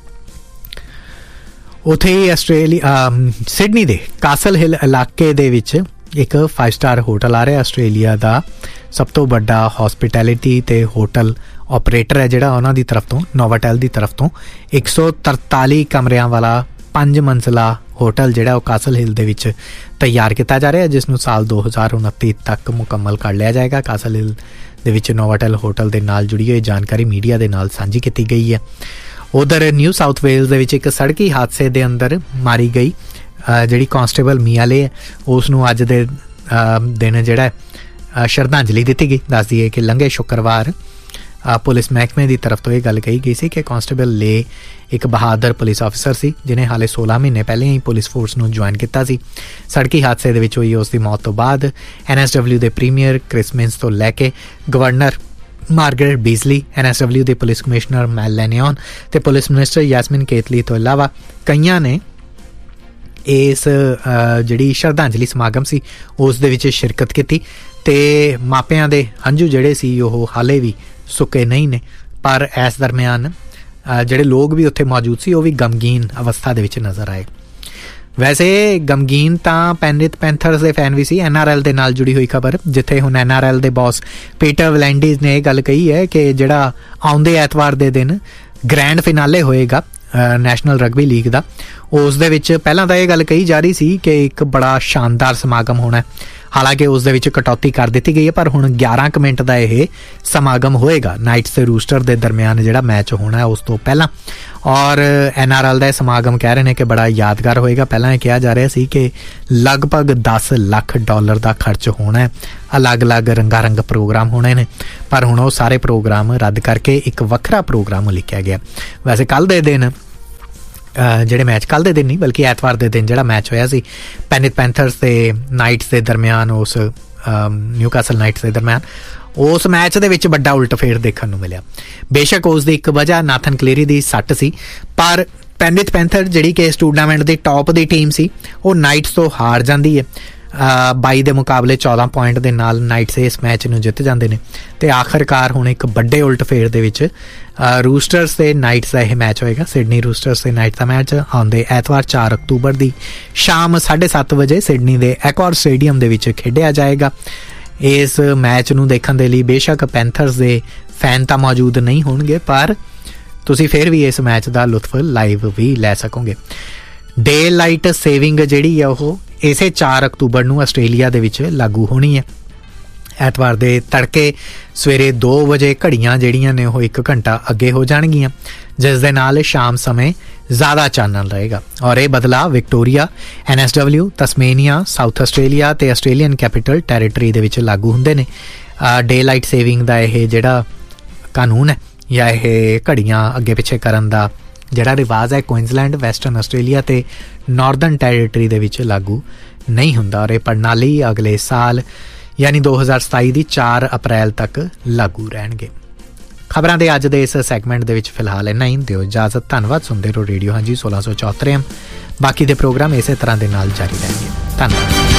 ਉੱਥੇ ਹੀ ਸਿਡਨੀ ਦੇ ਕਾਸਲ ਹਿੱਲ ਇਲਾਕੇ ਦੇ ਵਿੱਚ ਇੱਕ 5 ਸਟਾਰ ਹੋਟਲ ਆ ਰਿਹਾ, ਆਸਟ੍ਰੇਲੀਆ ਦਾ ਸਭ ਤੋਂ ਵੱਡਾ ਹੌਸਪਿਟੈਲਿਟੀ ਤੇ ਹੋਟਲ ਆਪਰੇਟਰ ਹੈ ਜਿਹੜਾ, ਉਹਨਾਂ ਦੀ ਤਰਫ ਤੋਂ, ਨੋਵਾਟੈਲ ਦੀ ਤਰਫ ਤੋਂ 143 ਕਮਰਿਆਂ ਵਾਲਾ 5 ਮੰਜ਼ਿਲਾ ਹੋਟਲ ਜਿਹੜਾ ਉਹ ਕਾਸਲ ਹਿੱਲ ਦੇ ਵਿੱਚ ਤਿਆਰ ਕੀਤਾ ਜਾ ਰਿਹਾ, ਜਿਸ ਨੂੰ ਸਾਲ 2029 ਤੱਕ ਮੁਕੰਮਲ ਕਰ ਲਿਆ ਜਾਏਗਾ। ਕਾਸਲ ਹਿੱਲ ਦੇ ਵਿੱਚ ਨੋਵਾਟੈਲ ਹੋਟਲ ਦੇ ਨਾਲ ਜੁੜੀ ਹੋਈ ਜਾਣਕਾਰੀ ਮੀਡੀਆ ਦੇ ਨਾਲ ਸਾਂਝੀ ਕੀਤੀ ਗਈ ਹੈ। ਉਧਰ ਨਿਊ ਸਾਊਥ ਵੇਲਜ਼ ਦੇ ਵਿੱਚ ਇੱਕ ਸੜਕੀ ਹਾਦਸੇ ਦੇ ਅੰਦਰ ਮਾਰੀ ਗਈ ਜਿਹੜੀ ਕਾਂਸਟੇਬਲ ਮੀਆਲੇ ਹੈ, ਉਸ ਨੂੰ ਅੱਜ ਦੇ ਦਿਨ ਜਿਹੜਾ ਸ਼ਰਧਾਂਜਲੀ ਦਿੱਤੀ ਗਈ। ਦੱਸ ਦਈਏ ਕਿ ਲੰਘੇ ਸ਼ੁੱਕਰਵਾਰ ਪੁਲਿਸ ਮਹਿਕਮੇ ਦੀ ਤਰਫ ਤੋਂ ਇਹ ਗੱਲ ਕਹੀ ਗਈ ਸੀ ਕਿ ਕਾਂਸਟੇਬਲ ਲੇ ਇੱਕ ਬਹਾਦਰ ਪੁਲਿਸ ਆਫਿਸਰ ਸੀ ਜਿਹਨੇ ਹਾਲੇ 16 ਮਹੀਨੇ ਪਹਿਲੇ ਹੀ ਪੁਲਿਸ ਫੋਰਸ ਨੂੰ ਜੁਆਇਨ ਕੀਤਾ ਸੀ। ਸੜਕੀ ਹਾਦਸੇ ਦੇ ਵਿੱਚ ਹੋਈ ਉਸ ਦੀ ਮੌਤ ਤੋਂ ਬਾਅਦ NSW ਦੇ ਪ੍ਰੀਮੀਅਰ ਕ੍ਰਿਸ ਮਿੰਸ ਤੋਂ ਲੈ ਕੇ ਗਵਰਨਰ ਮਾਰਗਰੇਟ ਬੀਜ਼ਲੀ, NSW ਦੇ ਪੁਲਿਸ ਕਮਿਸ਼ਨਰ ਮੈਲ ਲੈਨਿਓਨ ਤੇ ਪੁਲਿਸ ਮਿਨਿਸਟਰ ਯਾਸਮਿਨ ਕੇਤਲੀ ਤੋਂ ਇਲਾਵਾ ਕਈਆਂ ਨੇ ਇਸ ਜਿਹੜੀ ਸ਼ਰਧਾਂਜਲੀ ਸਮਾਗਮ ਸੀ ਉਸ ਦੇ ਵਿੱਚ ਸ਼ਿਰਕਤ ਕੀਤੀ। ਤੇ ਮਾਪਿਆਂ ਦੇ ਹੰਝੂ ਜਿਹੜੇ ਸੀ ਉਹ ਹਾਲੇ ਵੀ ਸੁੱਕੇ ਨਹੀਂ ਨੇ, ਪਰ ਇਸ ਦਰਮਿਆਨ ਜਿਹੜੇ ਲੋਕ ਵੀ ਉੱਥੇ ਮੌਜੂਦ ਸੀ ਉਹ ਵੀ ਗਮਗੀਨ ਅਵਸਥਾ ਦੇ ਵਿੱਚ ਨਜ਼ਰ ਆਏ। ਵੈਸੇ ਗਮਗੀਨ ਤਾਂ ਪੈਨਰਿਥ ਪੈਂਥਰਸ ਦੇ ਫੈਨ ਵੀ ਸੀ। NRL ਦੇ ਨਾਲ ਜੁੜੀ ਹੋਈ ਖਬਰ, ਜਿੱਥੇ ਹੁਣ NRL ਦੇ ਬੌਸ ਪੀਟਰ ਵਲੈਂਡੀਜ਼ ਨੇ ਇਹ ਗੱਲ ਕਹੀ ਹੈ ਕਿ ਜਿਹੜਾ ਆਉਂਦੇ ਐਤਵਾਰ ਦੇ ਦਿਨ ਗ੍ਰੈਂਡ ਫਿਨਾਲੇ ਹੋਏਗਾ ਨੈਸ਼ਨਲ ਰਗਬੀ ਲੀਗ ਦਾ, ਉਸ ਦੇ ਵਿੱਚ ਪਹਿਲਾਂ ਤਾਂ ਇਹ ਗੱਲ ਕਹੀ ਜਾ ਰਹੀ ਸੀ ਕਿ ਇੱਕ ਬੜਾ ਸ਼ਾਨਦਾਰ ਸਮਾਗਮ ਹੋਣਾ, ਹਾਲਾਂਕਿ ਉਸ ਦੇ ਵਿੱਚ ਕਟੌਤੀ ਕਰ ਦਿੱਤੀ ਗਈ ਹੈ, ਪਰ ਹੁਣ 11 ਕੁ ਮਿੰਟ ਦਾ ਇਹ ਸਮਾਗਮ ਹੋਏਗਾ ਨਾਈਟਸ ਤੇ ਰੂਸਟਰ ਦੇ ਦਰਮਿਆਨ ਜਿਹੜਾ ਮੈਚ ਹੋਣਾ ਹੈ ਉਸ ਤੋਂ ਪਹਿਲਾਂ। ਔਰ NRL ਦਾ ਇਹ ਸਮਾਗਮ ਕਹਿ ਰਹੇ ਨੇ ਕਿ ਬੜਾ ਯਾਦਗਾਰ ਹੋਏਗਾ। ਪਹਿਲਾਂ ਇਹ ਕਿਹਾ ਜਾ ਰਿਹਾ ਸੀ ਕਿ ਲਗਭਗ $10 ਲੱਖ ਦਾ ਖਰਚ ਹੋਣਾ ਹੈ, ਅਲੱਗ-ਅਲੱਗ ਰੰਗਾਰੰਗ ਪ੍ਰੋਗਰਾਮ ਹੋਣੇ ਨੇ, ਪਰ ਹੁਣ ਉਹ ਸਾਰੇ ਪ੍ਰੋਗਰਾਮ ਰੱਦ ਕਰਕੇ ਇੱਕ ਵੱਖਰਾ ਪ੍ਰੋਗਰਾਮ ਲਿਖਿਆ ਗਿਆ। ਵੈਸੇ ਕੱਲ੍ਹ ਦੇ ਦਿਨ ਜਿਹੜੇ ਮੈਚ ਕੱਲ੍ਹ ਦੇ ਦਿਨ ਨਹੀਂ ਬਲਕਿ ਐਤਵਾਰ ਦੇ ਦਿਨ ਜਿਹੜਾ ਮੈਚ ਹੋਇਆ ਸੀ ਪੈਨਿਥ ਪੈਂਥਰਸ ਤੇ ਨਾਈਟਸ ਦੇ ਦਰਮਿਆਨ, ਉਸ ਨਿਊਕਾਸਲ ਨਾਈਟਸ ਦੇ ਦਰਮਿਆਨ, ਉਸ ਮੈਚ ਦੇ ਵਿੱਚ ਵੱਡਾ ਉਲਟਫੇਰ ਦੇਖਣ ਨੂੰ ਮਿਲਿਆ। ਬੇਸ਼ੱਕ ਉਸ ਦੀ ਇੱਕ ਵਜ੍ਹਾ ਨਾਥਨ ਕਲੀਰੀ ਦੀ ਸੱਟ ਸੀ, ਪਰ ਪੈਨਿਥ ਪੈਂਥਰ ਜਿਹੜੀ ਕਿ ਇਸ ਟੂਰਨਾਮੈਂਟ ਦੀ ਟੌਪ ਦੀ ਟੀਮ ਸੀ ਉਹ ਨਾਈਟਸ ਤੋਂ ਹਾਰ ਜਾਂਦੀ ਹੈ। 22 ਦੇ ਮੁਕਾਬਲੇ 14 ਪੁਆਇੰਟ ਦੇ ਨਾਲ ਨਾਈਟਸ ਇਸ ਮੈਚ ਨੂੰ ਜਿੱਤ ਜਾਂਦੇ ਨੇ ਤੇ ਆਖਰਕਾਰ ਹੁਣ ਇੱਕ ਵੱਡੇ ਉਲਟਫੇਰ ਦੇ ਵਿੱਚ ਰੂਸਟਰਸ ਤੇ ਨਾਈਟਸ ਦਾ ਇਹ ਮੈਚ ਹੋਏਗਾ। ਸਿਡਨੀ ਰੂਸਟਰਸ ਤੇ ਨਾਈਟਸ ਦਾ ਮੈਚ ਆਉਂਦੇ ਐਤਵਾਰ 4 ਅਕਤੂਬਰ ਦੀ ਸ਼ਾਮ 7:30 ਵਜੇ ਸਿਡਨੀ ਦੇ ਐਕੋਰ ਸਟੇਡੀਅਮ ਦੇ ਵਿੱਚ ਖੇਡਿਆ ਜਾਏਗਾ। ਇਸ ਮੈਚ ਨੂੰ ਦੇਖਣ ਦੇ ਲਈ ਬੇਸ਼ੱਕ ਪੈਂਥਰਸ ਦੇ ਫੈਨ ਤਾਂ ਮੌਜੂਦ ਨਹੀਂ ਹੋਣਗੇ, ਪਰ ਤੁਸੀਂ ਫਿਰ ਵੀ ਇਸ ਮੈਚ ਦਾ ਲੁਤਫ ਲਾਈਵ ਵੀ ਲੈ ਸਕੋਗੇ। ਡੇ ਲਾਈਟ ਸੇਵਿੰਗ ਜਿਹੜੀ ਆ ਉਹ ਇਸੇ 4 ਅਕਤੂਬਰ ਨੂੰ ਆਸਟ੍ਰੇਲੀਆ ਦੇ ਵਿੱਚ ਲਾਗੂ ਹੋਣੀ ਹੈ। ਐਤਵਾਰ ਦੇ ਤੜਕੇ ਸਵੇਰੇ 2 ਵਜੇ ਘੜੀਆਂ ਜਿਹੜੀਆਂ ਨੇ ਉਹ 1 ਘੰਟਾ ਅੱਗੇ ਹੋ ਜਾਣਗੀਆਂ, ਜਿਸ ਦੇ ਨਾਲ ਸ਼ਾਮ ਸਮੇਂ ਜ਼ਿਆਦਾ ਚਾਨਣ ਰਹੇਗਾ। ਔਰ ਇਹ ਬਦਲਾਅ ਵਿਕਟੋਰੀਆ, NSW, ਤਸਮੇਨੀਆ, ਸਾਊਥ ਆਸਟ੍ਰੇਲੀਆ ਤੇ ਆਸਟ੍ਰੇਲੀਅਨ ਕੈਪੀਟਲ ਟੈਰੀਟਰੀ ਦੇ ਵਿੱਚ ਲਾਗੂ ਹੁੰਦੇ ਨੇ। ਡੇ ਲਾਈਟ ਸੇਵਿੰਗ ਦਾ ਇਹ ਜਿਹੜਾ ਕਾਨੂੰਨ ਹੈ ਜਾਂ ਇਹ ਘੜੀਆਂ ਅੱਗੇ ਪਿੱਛੇ ਕਰਨ ਦਾ ਜਿਹੜਾ ਰਿਵਾਜ਼ ਹੈ ਕੁਇਨਜ਼ਲੈਂਡ, ਵੈਸਟਰਨ ਆਸਟ੍ਰੇਲੀਆ ਤੇ ਨਾਰਦਰਨ ਟੈਰੀਟਰੀ ਦੇ ਵਿੱਚ ਲਾਗੂ ਨਹੀਂ ਹੁੰਦਾ ਔਰ ਇਹ ਪ੍ਰਣਾਲੀ ਅਗਲੇ ਸਾਲ ਯਾਨੀ 2027 ਦੀ 4 ਅਪ੍ਰੈਲ ਤੱਕ ਲਾਗੂ ਰਹਿਣਗੇ। ਖਬਰਾਂ ਦੇ ਅੱਜ ਦੇ ਇਸ ਸੈਗਮੈਂਟ ਦੇ ਵਿੱਚ ਫਿਲਹਾਲ ਇੰਨਾ ਹੀ। ਦਿਓ ਇਜਾਜ਼ਤ। ਧੰਨਵਾਦ। ਸੁਣਦੇ ਰਹੋ ਰੇਡੀਓ ਹਾਂਜੀ 1674 AM। ਬਾਕੀ ਦੇ ਪ੍ਰੋਗਰਾਮ ਇਸੇ ਤਰ੍ਹਾਂ ਦੇ ਨਾਲ ਜਾਰੀ ਰਹਿਣਗੇ। ਧੰਨਵਾਦ।